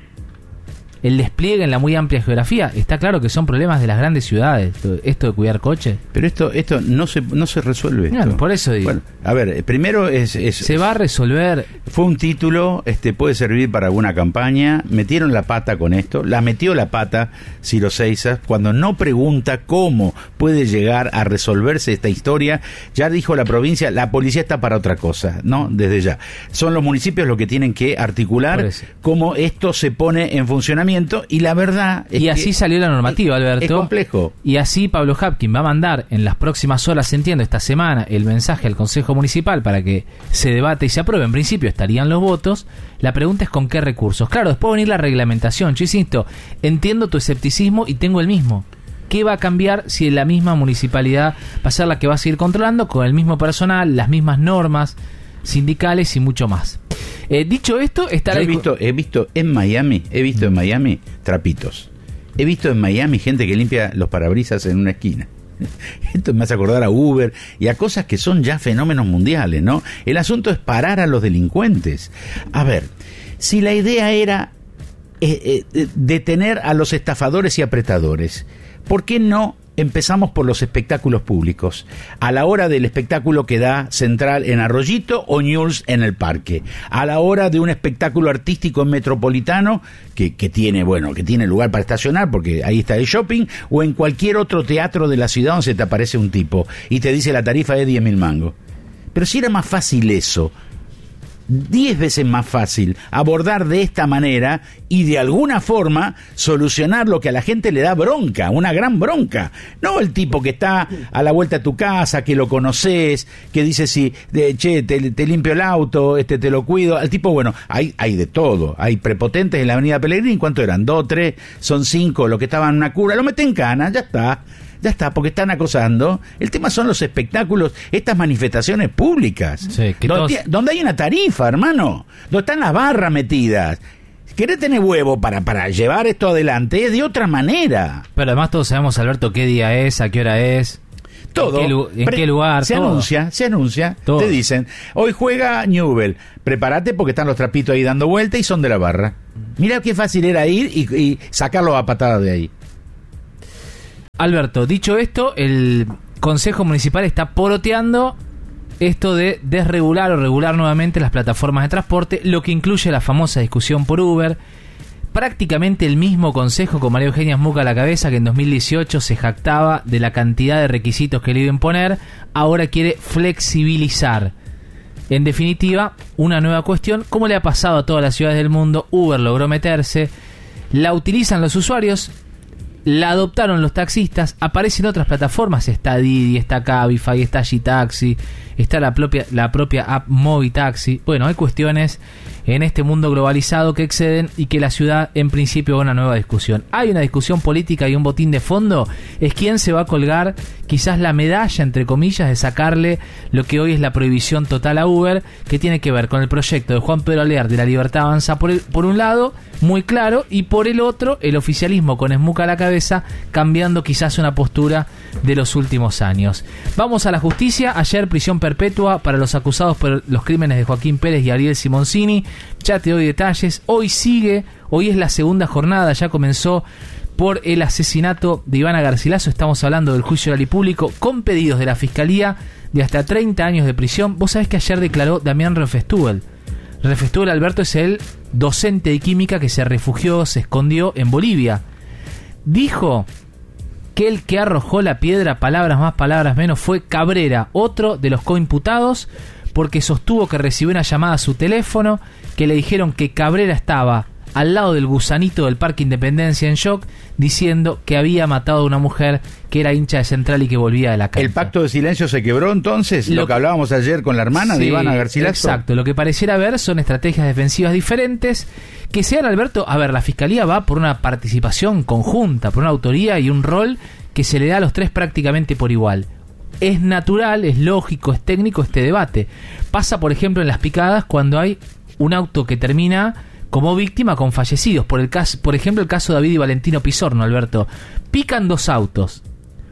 el despliegue en la muy amplia geografía? Está claro que son problemas de las grandes ciudades, esto de cuidar coches. Pero esto esto no se no se resuelve. Claro, esto. por eso digo. Bueno, a ver, primero es, es se va a resolver. Fue un título, este puede servir para alguna campaña. Metieron la pata con esto, la metió la pata Ciro Seixas cuando no pregunta cómo puede llegar a resolverse esta historia. Ya dijo la provincia, la policía está para otra cosa, ¿no? Desde ya. Son los municipios los que tienen que articular cómo esto se pone en funcionamiento. Y la verdad es y así que salió la normativa, Alberto. es complejo. Y así Pablo Hapkin va a mandar en las próximas horas, entiendo, esta semana, el mensaje al Consejo Municipal para que se debate y se apruebe. En principio estarían los votos. La pregunta es con qué recursos. Claro, después va a venir la reglamentación. Yo insisto, entiendo tu escepticismo y tengo el mismo. ¿Qué va a cambiar si la misma municipalidad va a ser la que va a seguir controlando con el mismo personal, las mismas normas sindicales y mucho más? Eh, dicho esto, está Yo la he visto, he visto en Miami, he visto en Miami trapitos. He visto en Miami gente que limpia los parabrisas en una esquina. Esto me hace acordar a Uber y a cosas que son ya fenómenos mundiales, ¿no? El asunto es parar a los delincuentes. A ver, si la idea era eh, eh, detener a los estafadores y apretadores, ¿por qué no empezamos por los espectáculos públicos? A la hora del espectáculo que da Central en Arroyito o News en el Parque. A la hora de un espectáculo artístico en Metropolitano, que, que tiene, bueno, que tiene lugar para estacionar porque ahí está el shopping, o en cualquier otro teatro de la ciudad donde se te aparece un tipo y te dice la tarifa de diez mil mangos. Pero si era más fácil eso, diez veces más fácil abordar de esta manera y de alguna forma solucionar lo que a la gente le da bronca, una gran bronca. No el tipo que está a la vuelta de tu casa, que lo conoces, que dice si, de, che, te, te limpio el auto, este te lo cuido. Al tipo, bueno, hay, hay de todo. Hay prepotentes en la avenida Pellegrini, ¿cuánto eran? Dos, tres, son cinco, los que estaban en una cura, lo meten en cana, ya está. Ya está, porque están acosando. El tema son los espectáculos, estas manifestaciones públicas. Sí, que donde, todos... donde hay una tarifa, hermano. Donde están las barras metidas. ¿Querés tener huevo para, para llevar esto adelante? Es de otra manera. Pero además todos sabemos, Alberto, qué día es, a qué hora es. Todo. ¿En qué, lu- en qué lugar? Se todo. anuncia, se anuncia. Todo. Te dicen, hoy juega Newell. Prepárate porque están los trapitos ahí dando vuelta y son de la barra. Mirá qué fácil era ir y, y sacarlos a patadas de ahí. Alberto, dicho esto, el Consejo Municipal está poroteando esto de desregular o regular nuevamente las plataformas de transporte, lo que incluye la famosa discusión por Uber. Prácticamente el mismo consejo con María Eugenia Smuca a la cabeza, que en dos mil dieciocho se jactaba de la cantidad de requisitos que le iba a imponer, ahora quiere flexibilizar. En definitiva, una nueva cuestión, como le ha pasado a todas las ciudades del mundo. Uber logró meterse, la utilizan los usuarios, la adoptaron los taxistas, aparecen otras plataformas, está Didi, está Cabify, está Gtaxi, está la propia, la propia app Movitaxi. Bueno, hay cuestiones en este mundo globalizado que exceden y que la ciudad en principio va a una nueva discusión. Hay una discusión política y un botín de fondo, es quién se va a colgar quizás la medalla, entre comillas, de sacarle lo que hoy es la prohibición total a Uber, que tiene que ver con el proyecto de Juan Pedro Alear de La Libertad Avanza por, el, por un lado, muy claro, y por el otro, el oficialismo con Smuca a la cabeza, cambiando quizás una postura de los últimos años. Vamos a la justicia. Ayer prisión perpetua para los acusados por los crímenes de Joaquín Pérez y Ariel Simoncini. Ya te doy detalles. Hoy sigue, hoy es la segunda jornada, ya comenzó por el asesinato de Ivana Garcilaso. Estamos hablando del juicio oral y público con pedidos de la Fiscalía de hasta treinta años de prisión. Vos sabés que ayer declaró Damián Refestuel. Refestuel, Alberto, es el docente de química que se refugió, se escondió en Bolivia. Dijo que el que arrojó la piedra, palabras más, palabras menos, fue Cabrera, otro de los coimputados, porque sostuvo que recibió una llamada a su teléfono, que le dijeron que Cabrera estaba al lado del gusanito del Parque Independencia en shock, diciendo que había matado a una mujer que era hincha de Central y que volvía de la cancha. ¿El pacto de silencio se quebró entonces? Lo, lo que hablábamos ayer con la hermana sí, de Ivana Garcilaso. Exacto, lo que pareciera haber son estrategias defensivas diferentes, que sean, Alberto, a ver, la Fiscalía va por una participación conjunta, por una autoría y un rol que se le da a los tres prácticamente por igual. Es natural, es lógico, es técnico este debate. Pasa, por ejemplo, en las picadas cuando hay un auto que termina como víctima con fallecidos. Por el caso, por ejemplo, el caso de David y Valentino Pizorno, Alberto. Pican dos autos.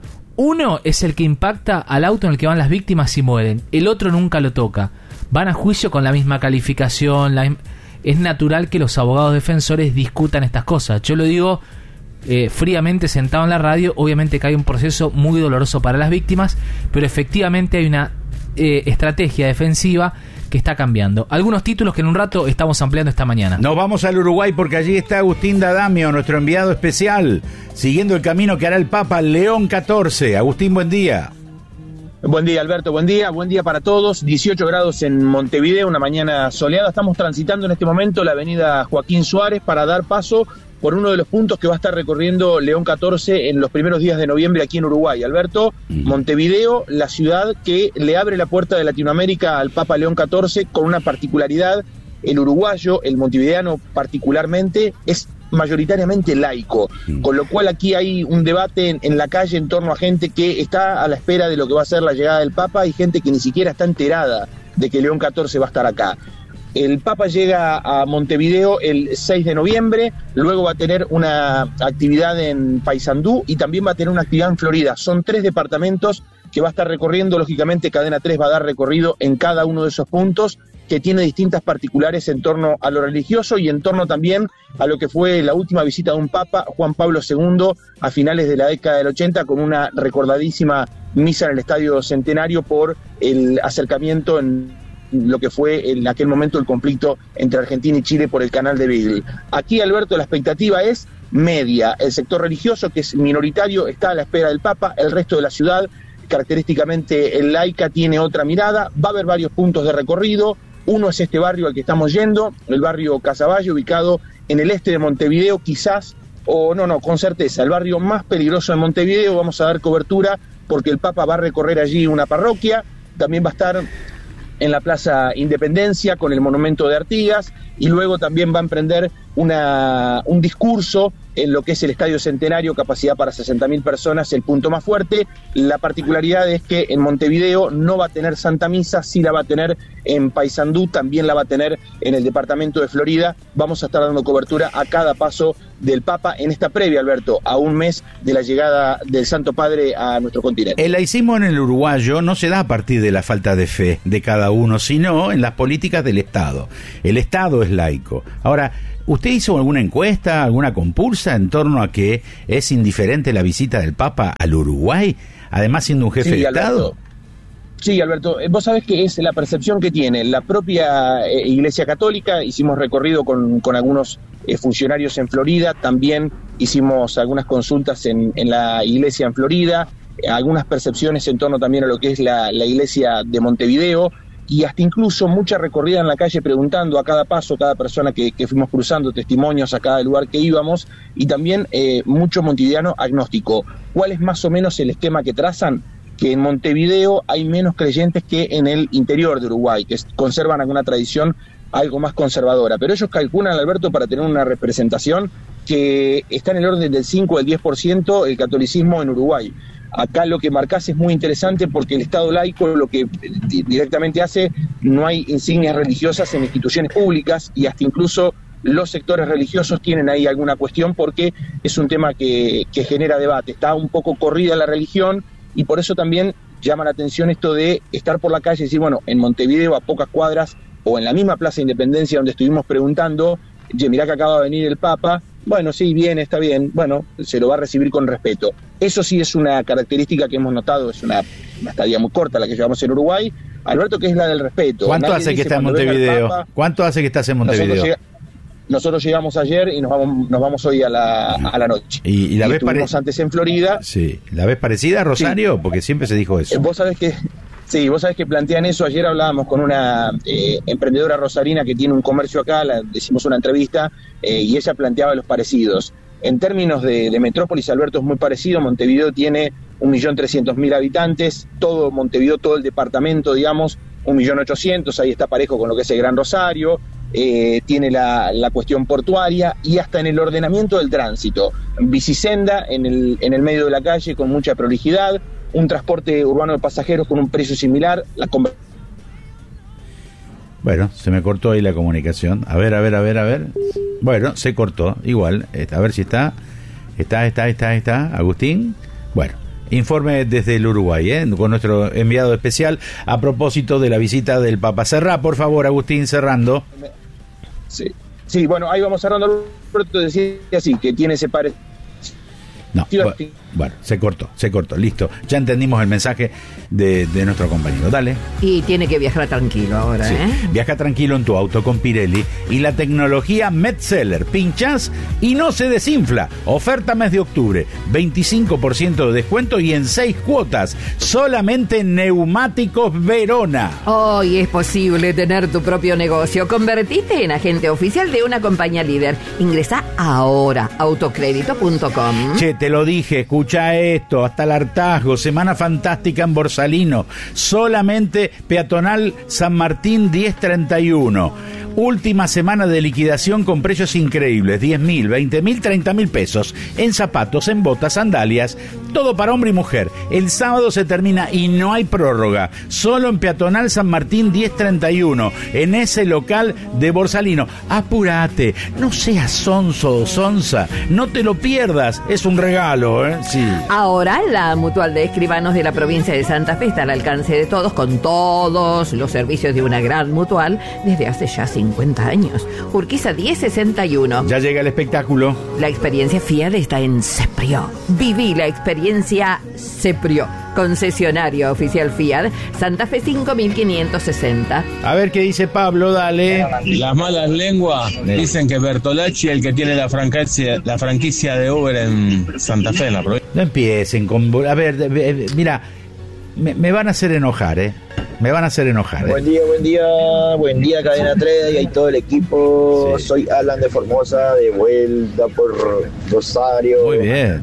Uno es el que impacta al auto en el que van las víctimas y mueren. El otro nunca lo toca. Van a juicio con la misma calificación. La... Es natural que los abogados defensores discutan estas cosas. Yo lo digo eh, fríamente sentado en la radio. Obviamente que hay un proceso muy doloroso para las víctimas, pero efectivamente hay una eh, estrategia defensiva que está cambiando. Algunos títulos que en un rato estamos ampliando esta mañana. Nos vamos al Uruguay porque allí está Agustín D'Adamio, nuestro enviado especial, siguiendo el camino que hará el Papa León catorce. Agustín, buen día. Buen día, Alberto, buen día, buen día para todos. dieciocho grados en Montevideo, una mañana soleada. Estamos transitando en este momento la avenida Joaquín Suárez para dar paso por uno de los puntos que va a estar recorriendo León catorce en los primeros días de noviembre aquí en Uruguay. Alberto, Montevideo, la ciudad que le abre la puerta de Latinoamérica al Papa León catorce con una particularidad. El uruguayo, el montevideano particularmente, es mayoritariamente laico, con lo cual aquí hay un debate en, en la calle en torno a gente que está a la espera de lo que va a ser la llegada del Papa y gente que ni siquiera está enterada de que León catorce va a estar acá. El Papa llega a Montevideo el seis de noviembre, luego va a tener una actividad en Paysandú y también va a tener una actividad en Florida. Son tres departamentos que va a estar recorriendo, lógicamente Cadena tres va a dar recorrido en cada uno de esos puntos, que tiene distintas particulares en torno a lo religioso y en torno también a lo que fue la última visita de un Papa, Juan Pablo segundo, a finales de la década del ochenta, con una recordadísima misa en el Estadio Centenario por el acercamiento en lo que fue en aquel momento el conflicto entre Argentina y Chile por el canal de Beagle. Aquí, Alberto, la expectativa es media. El sector religioso, que es minoritario, está a la espera del Papa. El resto de la ciudad, característicamente laica, tiene otra mirada. Va a haber varios puntos de recorrido. Uno es este barrio al que estamos yendo, el barrio Casaballe, ubicado en el este de Montevideo, quizás, o no, no, con certeza, el barrio más peligroso de Montevideo. Vamos a dar cobertura porque el Papa va a recorrer allí una parroquia, también va a estar en la Plaza Independencia con el monumento de Artigas, y luego también va a emprender una, un discurso en lo que es el Estadio Centenario, capacidad para sesenta mil personas, el punto más fuerte. La particularidad es que en Montevideo no va a tener Santa Misa, sí la va a tener en Paysandú, también la va a tener en el departamento de Florida. Vamos a estar dando cobertura a cada paso del Papa en esta previa, Alberto, a un mes de la llegada del Santo Padre a nuestro continente. El laicismo en el uruguayo no se da a partir de la falta de fe de cada uno, sino en las políticas del Estado. El Estado es laico. Ahora, ¿usted hizo alguna encuesta, alguna compulsa en torno a que es indiferente la visita del Papa al Uruguay, además siendo un jefe sí, de Alberto. Estado? Sí, Alberto, vos sabés que es la percepción que tiene la propia eh, Iglesia Católica. Hicimos recorrido con, con algunos eh, funcionarios en Florida, también hicimos algunas consultas en, en la iglesia en Florida, eh, algunas percepciones en torno también a lo que es la, la iglesia de Montevideo, y hasta incluso mucha recorrida en la calle preguntando a cada paso, cada persona que, que fuimos cruzando, testimonios a cada lugar que íbamos, y también eh, mucho montevideano agnóstico. ¿Cuál es más o menos el esquema que trazan? Que en Montevideo hay menos creyentes que en el interior de Uruguay, que conservan alguna tradición algo más conservadora. Pero ellos calculan, Alberto, para tener una representación, que está en el orden del cinco al diez por ciento el catolicismo en Uruguay. Acá lo que marcás es muy interesante porque el Estado laico lo que directamente hace, no hay insignias religiosas en instituciones públicas, y hasta incluso los sectores religiosos tienen ahí alguna cuestión porque es un tema que, que genera debate. Está un poco corrida la religión, y por eso también llama la atención esto de estar por la calle y decir, bueno, en Montevideo a pocas cuadras o en la misma Plaza Independencia donde estuvimos preguntando, oye, mirá que acaba de venir el Papa, bueno, sí, bien, está bien, bueno, se lo va a recibir con respeto. Eso sí es una característica que hemos notado, es una, una estadía muy corta la que llevamos en Uruguay, Alberto, que es la del respeto. ¿Cuánto Nadie hace que dice, está en Montevideo? Papa, ¿Cuánto hace que estás en Montevideo? Nosotros, llega, nosotros llegamos ayer y nos vamos, nos vamos hoy a la, a la noche. ¿Y, y la y vez estuvimos pare... antes en Florida? Sí, ¿la vez parecida a Rosario? Sí. Porque siempre se dijo eso. Vos sabés que... Sí, vos sabés que plantean eso. Ayer hablábamos con una eh, emprendedora rosarina que tiene un comercio acá, la, hicimos una entrevista eh, y ella planteaba los parecidos. En términos de, de metrópolis, Alberto, es muy parecido. Montevideo tiene un millón trescientos mil habitantes, todo Montevideo, todo el departamento, digamos, un millón ochocientos, ahí está parejo con lo que es el Gran Rosario, eh, tiene la, la cuestión portuaria y hasta en el ordenamiento del tránsito. Bicisenda en el, en el medio de la calle con mucha prolijidad, un transporte urbano de pasajeros con un precio similar. La conver- Bueno, se me cortó ahí la comunicación. A ver, a ver, a ver, a ver. Bueno, se cortó, igual. A ver si está. Está, está, está, está. Agustín. Bueno, informe desde el Uruguay, ¿eh? Con nuestro enviado especial a propósito de la visita del Papa. Cerrá, por favor, Agustín, cerrando. Sí, sí, bueno, ahí vamos cerrando. Alberto decía así, que tiene ese parecido. No, bueno, bueno, se cortó, se cortó, listo. Ya entendimos el mensaje de, de nuestro compañero. Dale. Y tiene que viajar tranquilo ahora, sí. ¿eh? Viaja tranquilo en tu auto con Pirelli y la tecnología Metzeler. Pinchás y no se desinfla. Oferta mes de octubre, veinticinco por ciento de descuento y en seis cuotas. Solamente Neumáticos Verona. Hoy es posible tener tu propio negocio. Convertite en agente oficial de una compañía líder. Ingresá ahora a autocrédito punto com. Che, te lo dije, escucha esto, hasta el hartazgo, semana fantástica en Borsalino, solamente peatonal San Martín diez treinta y uno, última semana de liquidación con precios increíbles, diez mil, veinte mil, treinta mil pesos, en zapatos, en botas, sandalias, todo para hombre y mujer. El sábado se termina y no hay prórroga, solo en peatonal San Martín diez treinta y uno, en ese local de Borsalino. Apúrate, no seas sonso o sonsa, no te lo pierdas, es un regalo, ¿eh? Sí. Ahora la Mutual de Escribanos de la provincia de Santa Fe está al alcance de todos, con todos los servicios de una gran mutual desde hace ya cincuenta años. Urquiza diez sesenta y uno. Ya llega el espectáculo. La experiencia Fiat está en Seprio. Viví la experiencia Seprio. Concesionario oficial Fiat, Santa Fe cinco mil quinientos sesenta. A ver qué dice Pablo, dale. Las malas lenguas dicen que Bertolacci es el que tiene la franquicia, la franquicia de Uber en Santa Fe, en la provincia. No empiecen con... A ver, mira, me, me van a hacer enojar, ¿eh? Me van a hacer enojar. ¿eh? Buen día, buen día, buen día Cadena tres y todo el equipo. Sí. Soy Alan de Formosa, de vuelta por Rosario. Muy bien.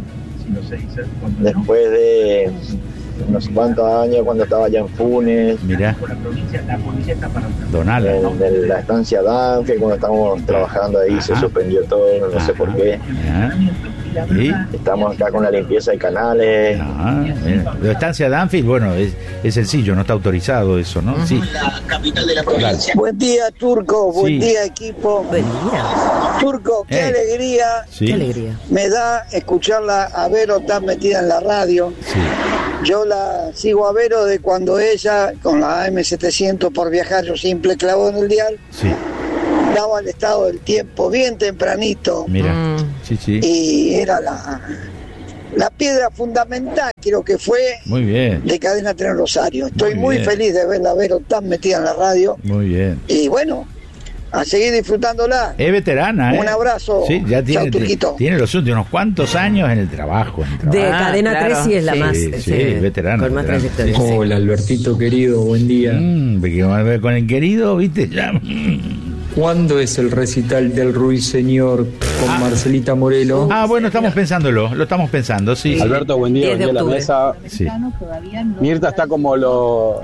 Después de no sé cuántos años cuando estaba allá en Funes. Mirá. Don Alan. En, en la estancia Danfield, cuando estábamos trabajando ahí, ajá, se suspendió todo, no ajá, sé por qué. Ajá. ¿Y? Estamos acá con la limpieza de canales. Ah, la estancia Danfield, bueno, es, es sencillo, no está autorizado eso, ¿no? Uh-huh. Sí. La capital de la provincia. Buen día, Turco. Buen sí. día, equipo. Buen día. Turco, qué hey. alegría. Sí. Qué alegría. Me da escucharla a Vero tan metida en la radio. Sí. Yo la sigo a Vero de cuando ella, con la A M setecientos por viajar, yo simple clavó en el dial. Sí. Daba el estado del tiempo bien tempranito. Mira, mm. sí, sí. Y era la, la piedra fundamental, creo que fue, muy bien, de Cadena tres Rosario. Estoy muy, muy feliz de verla, Vero tan metida en la radio. Muy bien. Y bueno, a seguir disfrutándola. Es veterana, ¿eh? Un abrazo. Sí, ya tiene, Chau, tiene los últimos unos cuantos años en el trabajo. En el trabajo. De ah, Cadena claro. tres sí es la sí, más. Sí, sí, sí, veterana. Con más veterana. trayectoria. Sí. Hola, Albertito querido, buen día. Mm, porque con el querido, viste, ya... ¿Cuándo es el recital del Ruiseñor con ah. Marcelita Morelo? Ah, bueno, estamos pensándolo, lo estamos pensando, sí. Alberto, buen día, buen día a la mesa. Sí. Mirta está como lo,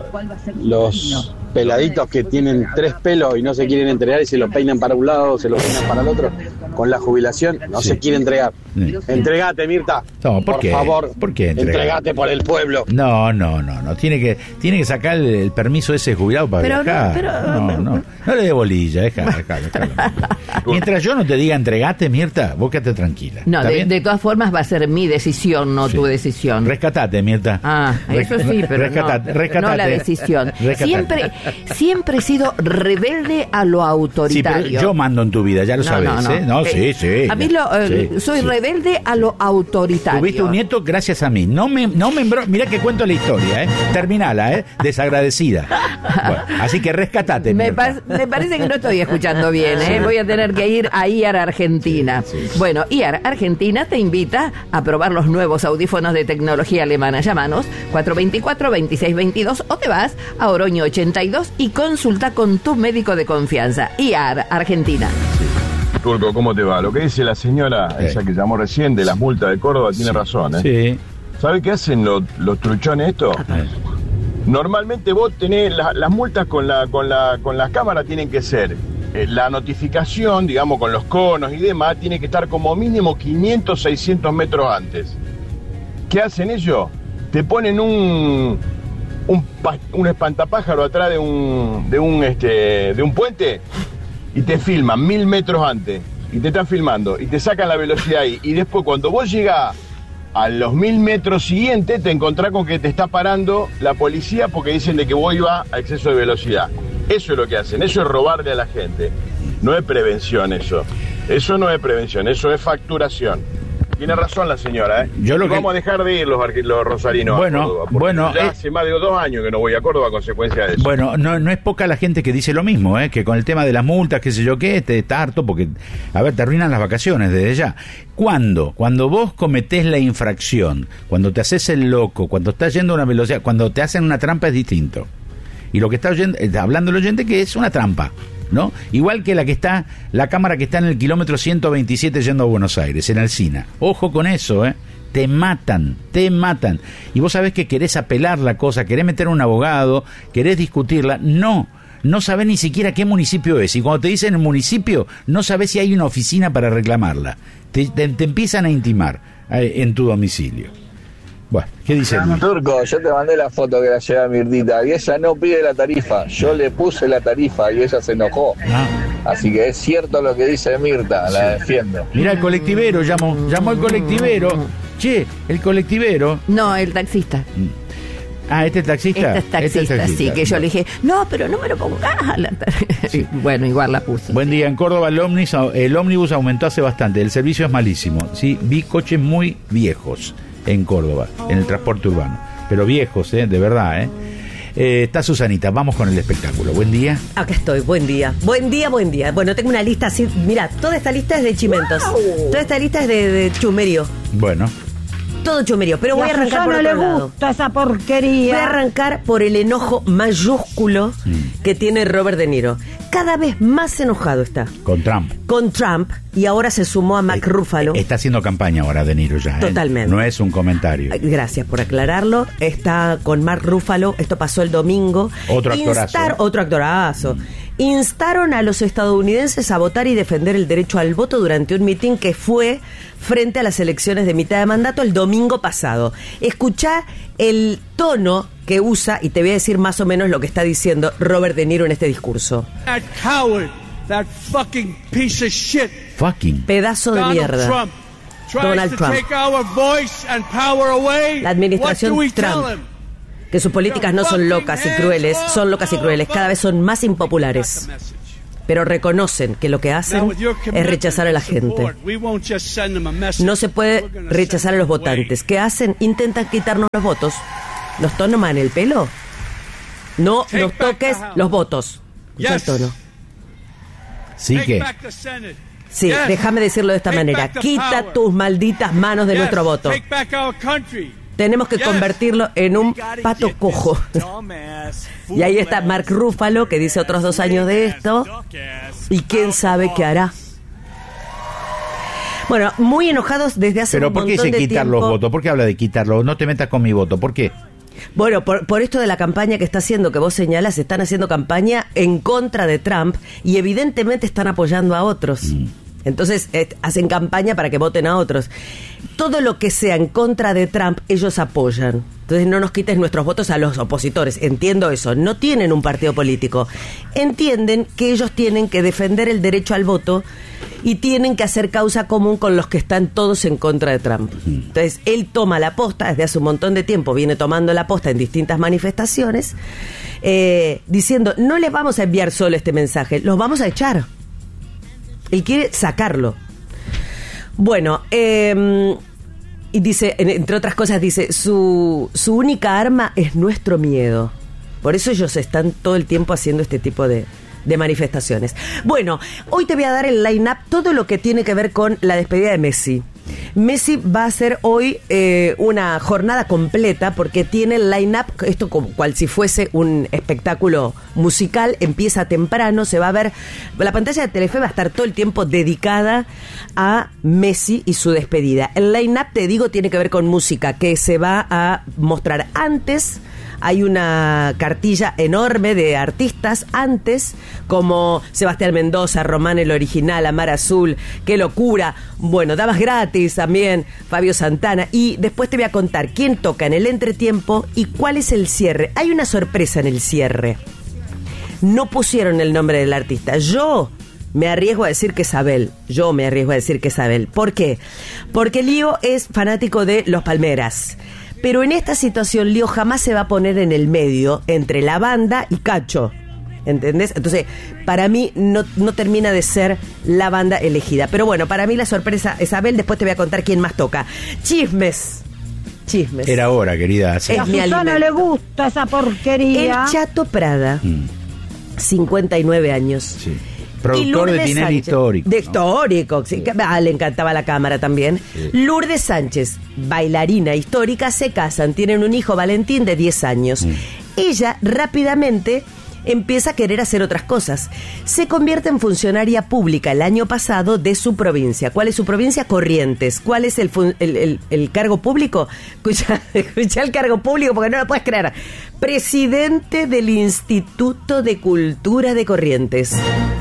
los peladitos que tienen tres pelos y no se quieren entregar y se lo peinan para un lado, se lo peinan para el otro. Con la jubilación no sí. se quiere entregar. Sí. Entregate, Mirta. No, ¿por, por qué? favor, ¿por qué entregar? Entregate por el pueblo. No, no, no, no. Tiene que, tiene que sacar el, el permiso ese jubilado para pero viajar. No, pero, no, no, no, no le dé bolilla, deja, deja, deja. Mientras yo no te diga entregate, Mirta, vos quédate tranquila. No, de, de todas formas va a ser mi decisión, no sí. tu decisión. Rescatate, Mirta. Ah, eso sí, pero rescatate, no, rescatate. no la decisión. Rescatate. Siempre, siempre he sido rebelde a lo autoritario. Sí, pero yo mando en tu vida, ya lo no, sabes, no, no. ¿eh? No, sí, sí. A mí lo, eh, sí, soy sí. rebelde a lo autoritario. Tuviste un nieto gracias a mí. No me, no me embro... Mirá que cuento la historia, ¿eh? Terminala, ¿eh? Desagradecida. Bueno, así que rescatate. Me, pa- me parece que no estoy escuchando bien, ¿eh? Voy a tener que ir a I A R Argentina. Sí, sí. Bueno, I A R Argentina te invita a probar los nuevos audífonos de tecnología alemana. Llámanos cuatro dos cuatro, dos seis dos dos o te vas a Oroño ochenta y dos y consulta con tu médico de confianza. I A R Argentina. Turco, ¿cómo te va? Lo que dice la señora, sí. esa que llamó recién, de las multas de Córdoba, tiene sí. razón, ¿eh? Sí. ¿Sabe qué hacen los, los truchones esto? Normalmente vos tenés la, las multas con la con la con las cámaras tienen que ser eh, la notificación, digamos, con los conos y demás, tiene que estar como mínimo quinientos, seiscientos metros antes. ¿Qué hacen ellos? Te ponen un un, un espantapájaro atrás de un de un este de un puente y te filman mil metros antes y te están filmando y te sacan la velocidad ahí y después cuando vos llegás a los mil metros siguientes te encontrás con que te está parando la policía porque dicen de que vos ibas a exceso de velocidad. Eso es lo que hacen, eso es robarle a la gente. No es prevención eso. Eso no es prevención, eso es facturación. Tiene razón la señora, ¿eh? Yo lo que... Vamos a dejar de ir los, los rosarinos bueno, a Córdoba. Bueno, ya eh... hace más de dos años que no voy a Córdoba a consecuencia de eso. Bueno, no, no es poca la gente que dice lo mismo, ¿eh? Que con el tema de las multas, qué sé yo qué, te está harto porque, a ver, te arruinan las vacaciones desde ya. ¿Cuándo? Cuando vos cometés la infracción, cuando te haces el loco, cuando estás yendo a una velocidad, cuando te hacen una trampa es distinto. Y lo que está oyendo, hablando el oyente que es una trampa, ¿no? Igual que la que está, la cámara que está en el kilómetro ciento veintisiete yendo a Buenos Aires, en Alsina. Ojo con eso, ¿eh? Te matan, te matan. Y vos sabés que querés apelar la cosa, querés meter a un abogado, querés discutirla. No, no sabés ni siquiera qué municipio es. Y cuando te dicen el municipio, no sabés si hay una oficina para reclamarla. Te, te, te empiezan a intimar eh, en tu domicilio. Bueno, ¿qué dice el Turco? Yo te mandé la foto que la lleva Mirtita y ella no pide la tarifa. Yo le puse la tarifa y ella se enojó. Ah. Así que es cierto lo que dice Mirta, sí. La defiendo. Mira, el colectivero, llamó, llamó el colectivero. Che, el colectivero. No, el taxista. Ah, ¿este es taxista? Este es taxista, este es taxista. Sí, que yo no. le dije, no, pero no me lo pongas. Sí. Bueno, igual la puse. Buen día, en Córdoba el ómnibus, el ómnibus aumentó hace bastante, el servicio es malísimo. Sí, vi coches muy viejos en Córdoba, en el transporte urbano, pero viejos, ¿eh? De verdad, ¿eh? Eh, está Susanita, vamos con el espectáculo. Buen día. Acá estoy, buen día. Buen día, buen día. Bueno, tengo una lista así, mira, toda esta lista es de chimentos. Wow. Toda esta lista es de, de chumerío. Bueno. Todo chumerío, pero voy a arrancar por otro lado. le gusta esa porquería. Voy a arrancar por el enojo mayúsculo mm. que tiene Robert De Niro. Cada vez más enojado está. Con Trump. Con Trump, y ahora se sumó a Mark Ruffalo. Está haciendo campaña ahora De Niro ya. Totalmente. ¿eh? No es un comentario. Gracias por aclararlo. Está con Mark Ruffalo, esto pasó el domingo. Otro actorazo. Instar, otro actorazo. Mm. Instaron a los estadounidenses a votar y defender el derecho al voto durante un mitin que fue frente a las elecciones de mitad de mandato el domingo pasado. Escuchá el tono que usa, y te voy a decir más o menos lo que está diciendo Robert De Niro en este discurso. That coward, that fucking piece of shit. Fucking. Pedazo de Donald mierda. Trump Donald Trump. Take our voice and power away. La administración Trump. Que sus políticas no son locas y crueles, son locas y crueles, cada vez son más impopulares. Pero reconocen que lo que hacen es rechazar a la gente. No se puede rechazar a los votantes. ¿Qué hacen? Intentan quitarnos los votos. ¿Nos toman el pelo? No nos toques los votos. Escucha el tono. Sí que... Sí, déjame decirlo de esta manera. Quita tus malditas manos de nuestro voto. Tenemos que convertirlo en un pato cojo. Y ahí está Mark Ruffalo, que dice otros dos años de esto. Y quién sabe qué hará. Bueno, muy enojados desde hace Pero un ¿por qué montón dice de quitar tiempo. los votos? ¿Por qué habla de quitarlos? No te metas con mi voto. ¿Por qué? Bueno, por, por esto de la campaña que está haciendo, que vos señalas, están haciendo campaña en contra de Trump y evidentemente están apoyando a otros. Mm. Entonces eh, hacen campaña para que voten a otros. Todo lo que sea en contra de Trump, ellos apoyan. Entonces no nos quites nuestros votos a los opositores. Entiendo eso. No tienen un partido político. Entienden que ellos tienen que defender el derecho al voto y tienen que hacer causa común con los que están todos en contra de Trump. Entonces él toma la posta desde hace un montón de tiempo, viene tomando la posta en distintas manifestaciones, eh, diciendo, no les vamos a enviar solo este mensaje, los vamos a echar. Él quiere sacarlo. Bueno, eh, y dice, entre otras cosas, dice, su, su única arma es nuestro miedo. Por eso ellos están todo el tiempo haciendo este tipo de, de manifestaciones. Bueno, hoy te voy a dar el line-up, todo lo que tiene que ver con la despedida de Messi. Messi va a hacer hoy eh, una jornada completa porque tiene el line-up, esto como cual si fuese un espectáculo musical, empieza temprano, se va a ver, la pantalla de Telefe va a estar todo el tiempo dedicada a Messi y su despedida. El line-up, te digo, tiene que ver con música que se va a mostrar antes. Hay una cartilla enorme de artistas antes, como Sebastián Mendoza, Román el Original, Amar Azul, Qué Locura, bueno, Damas Gratis también, Fabio Santana, y después te voy a contar quién toca en el entretiempo y cuál es el cierre. Hay una sorpresa en el cierre. No pusieron el nombre del artista. Yo me arriesgo a decir que es Abel. Yo me arriesgo a decir que es Abel. ¿Por qué? Porque Lío es fanático de Los Palmeras. Pero en esta situación Lío jamás se va a poner en el medio entre la banda y Cacho. ¿Entendés? Entonces, para mí no, no termina de ser la banda elegida. Pero bueno, para mí la sorpresa es Abel. Después te voy a contar quién más toca. Chismes. Chismes. Era hora, querida. Sí. A Susana le gusta esa porquería. El Chato Prada, mm. cincuenta y nueve años. Sí. Productor de Tinelli histórico. De histórico, sí. Sí. Ah, le encantaba la cámara también. Sí. Lourdes Sánchez, bailarina histórica, se casan, tienen un hijo, Valentín, de diez años. Mm. Ella rápidamente empieza a querer hacer otras cosas. Se convierte en funcionaria pública el año pasado de su provincia. ¿Cuál es su provincia? Corrientes. ¿Cuál es el, fun- el, el, el cargo público? Escucha, escucha el cargo público porque no lo puedes creer. Presidente del Instituto de Cultura de Corrientes.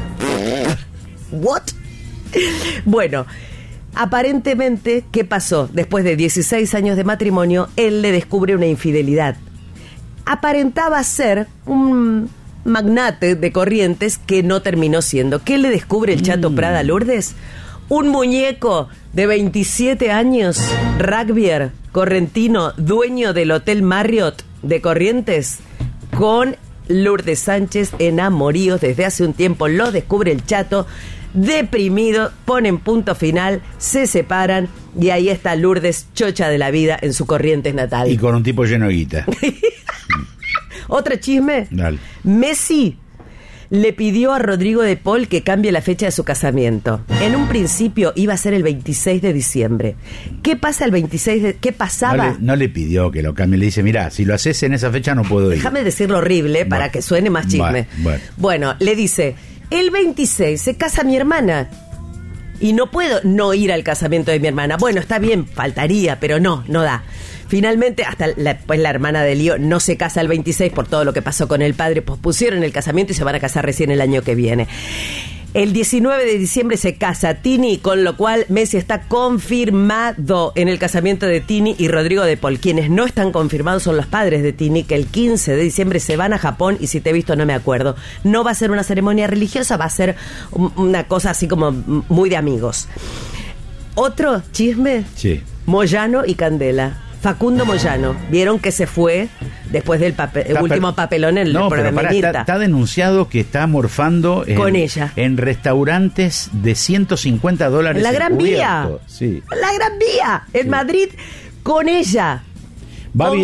¿What? Bueno, aparentemente, ¿qué pasó? Después de dieciséis años de matrimonio, él le descubre una infidelidad. Aparentaba ser un magnate de Corrientes que no terminó siendo. ¿Qué le descubre el Chato Prada a Lourdes? Un muñeco de veintisiete años, rugbyer, correntino, dueño del Hotel Marriott de Corrientes, con Lourdes Sánchez en amoríos desde hace un tiempo. Lo descubre el Chato, deprimido, ponen punto final, se separan y ahí está Lourdes, chocha de la vida en su Corrientes natal. Y con un tipo lleno de guita. ¿Otro chisme? Dale. Messi le pidió a Rodrigo de Paul que cambie la fecha de su casamiento. En un principio iba a ser el veintiséis de diciembre. ¿Qué pasa el veintiséis de... ¿Qué pasaba? No le, no le pidió que lo cambie, le dice, mirá, si lo haces en esa fecha no puedo ir. Déjame decirlo horrible para Bueno. que suene más chisme. Bueno, bueno. Bueno, le dice, el veintiséis se casa mi hermana y no puedo no ir al casamiento de mi hermana. Bueno, está bien, faltaría, pero no, no da. Finalmente, hasta la, pues la hermana de Lío no se casa el veintiséis por todo lo que pasó con el padre. Pospusieron el casamiento y se van a casar recién el año que viene. El diecinueve de diciembre se casa Tini, con lo cual Messi está confirmado en el casamiento de Tini y Rodrigo de Paul. Quienes no están confirmados son los padres de Tini, que el quince de diciembre se van a Japón y si te he visto no me acuerdo. No va a ser una ceremonia religiosa, va a ser un- una cosa así como muy de amigos. Otro chisme, Sí. Moyano y Candela. Facundo Moyano, vieron que se fue después del pape- Está último per- papelón en el No, pero programa pará, de está, Mirta. está denunciado que está morfando en, Con ella. en restaurantes de ciento cincuenta dólares. En la el Gran Vía. cubierto. Sí. La Gran Vía, en Madrid, con ella. Va Con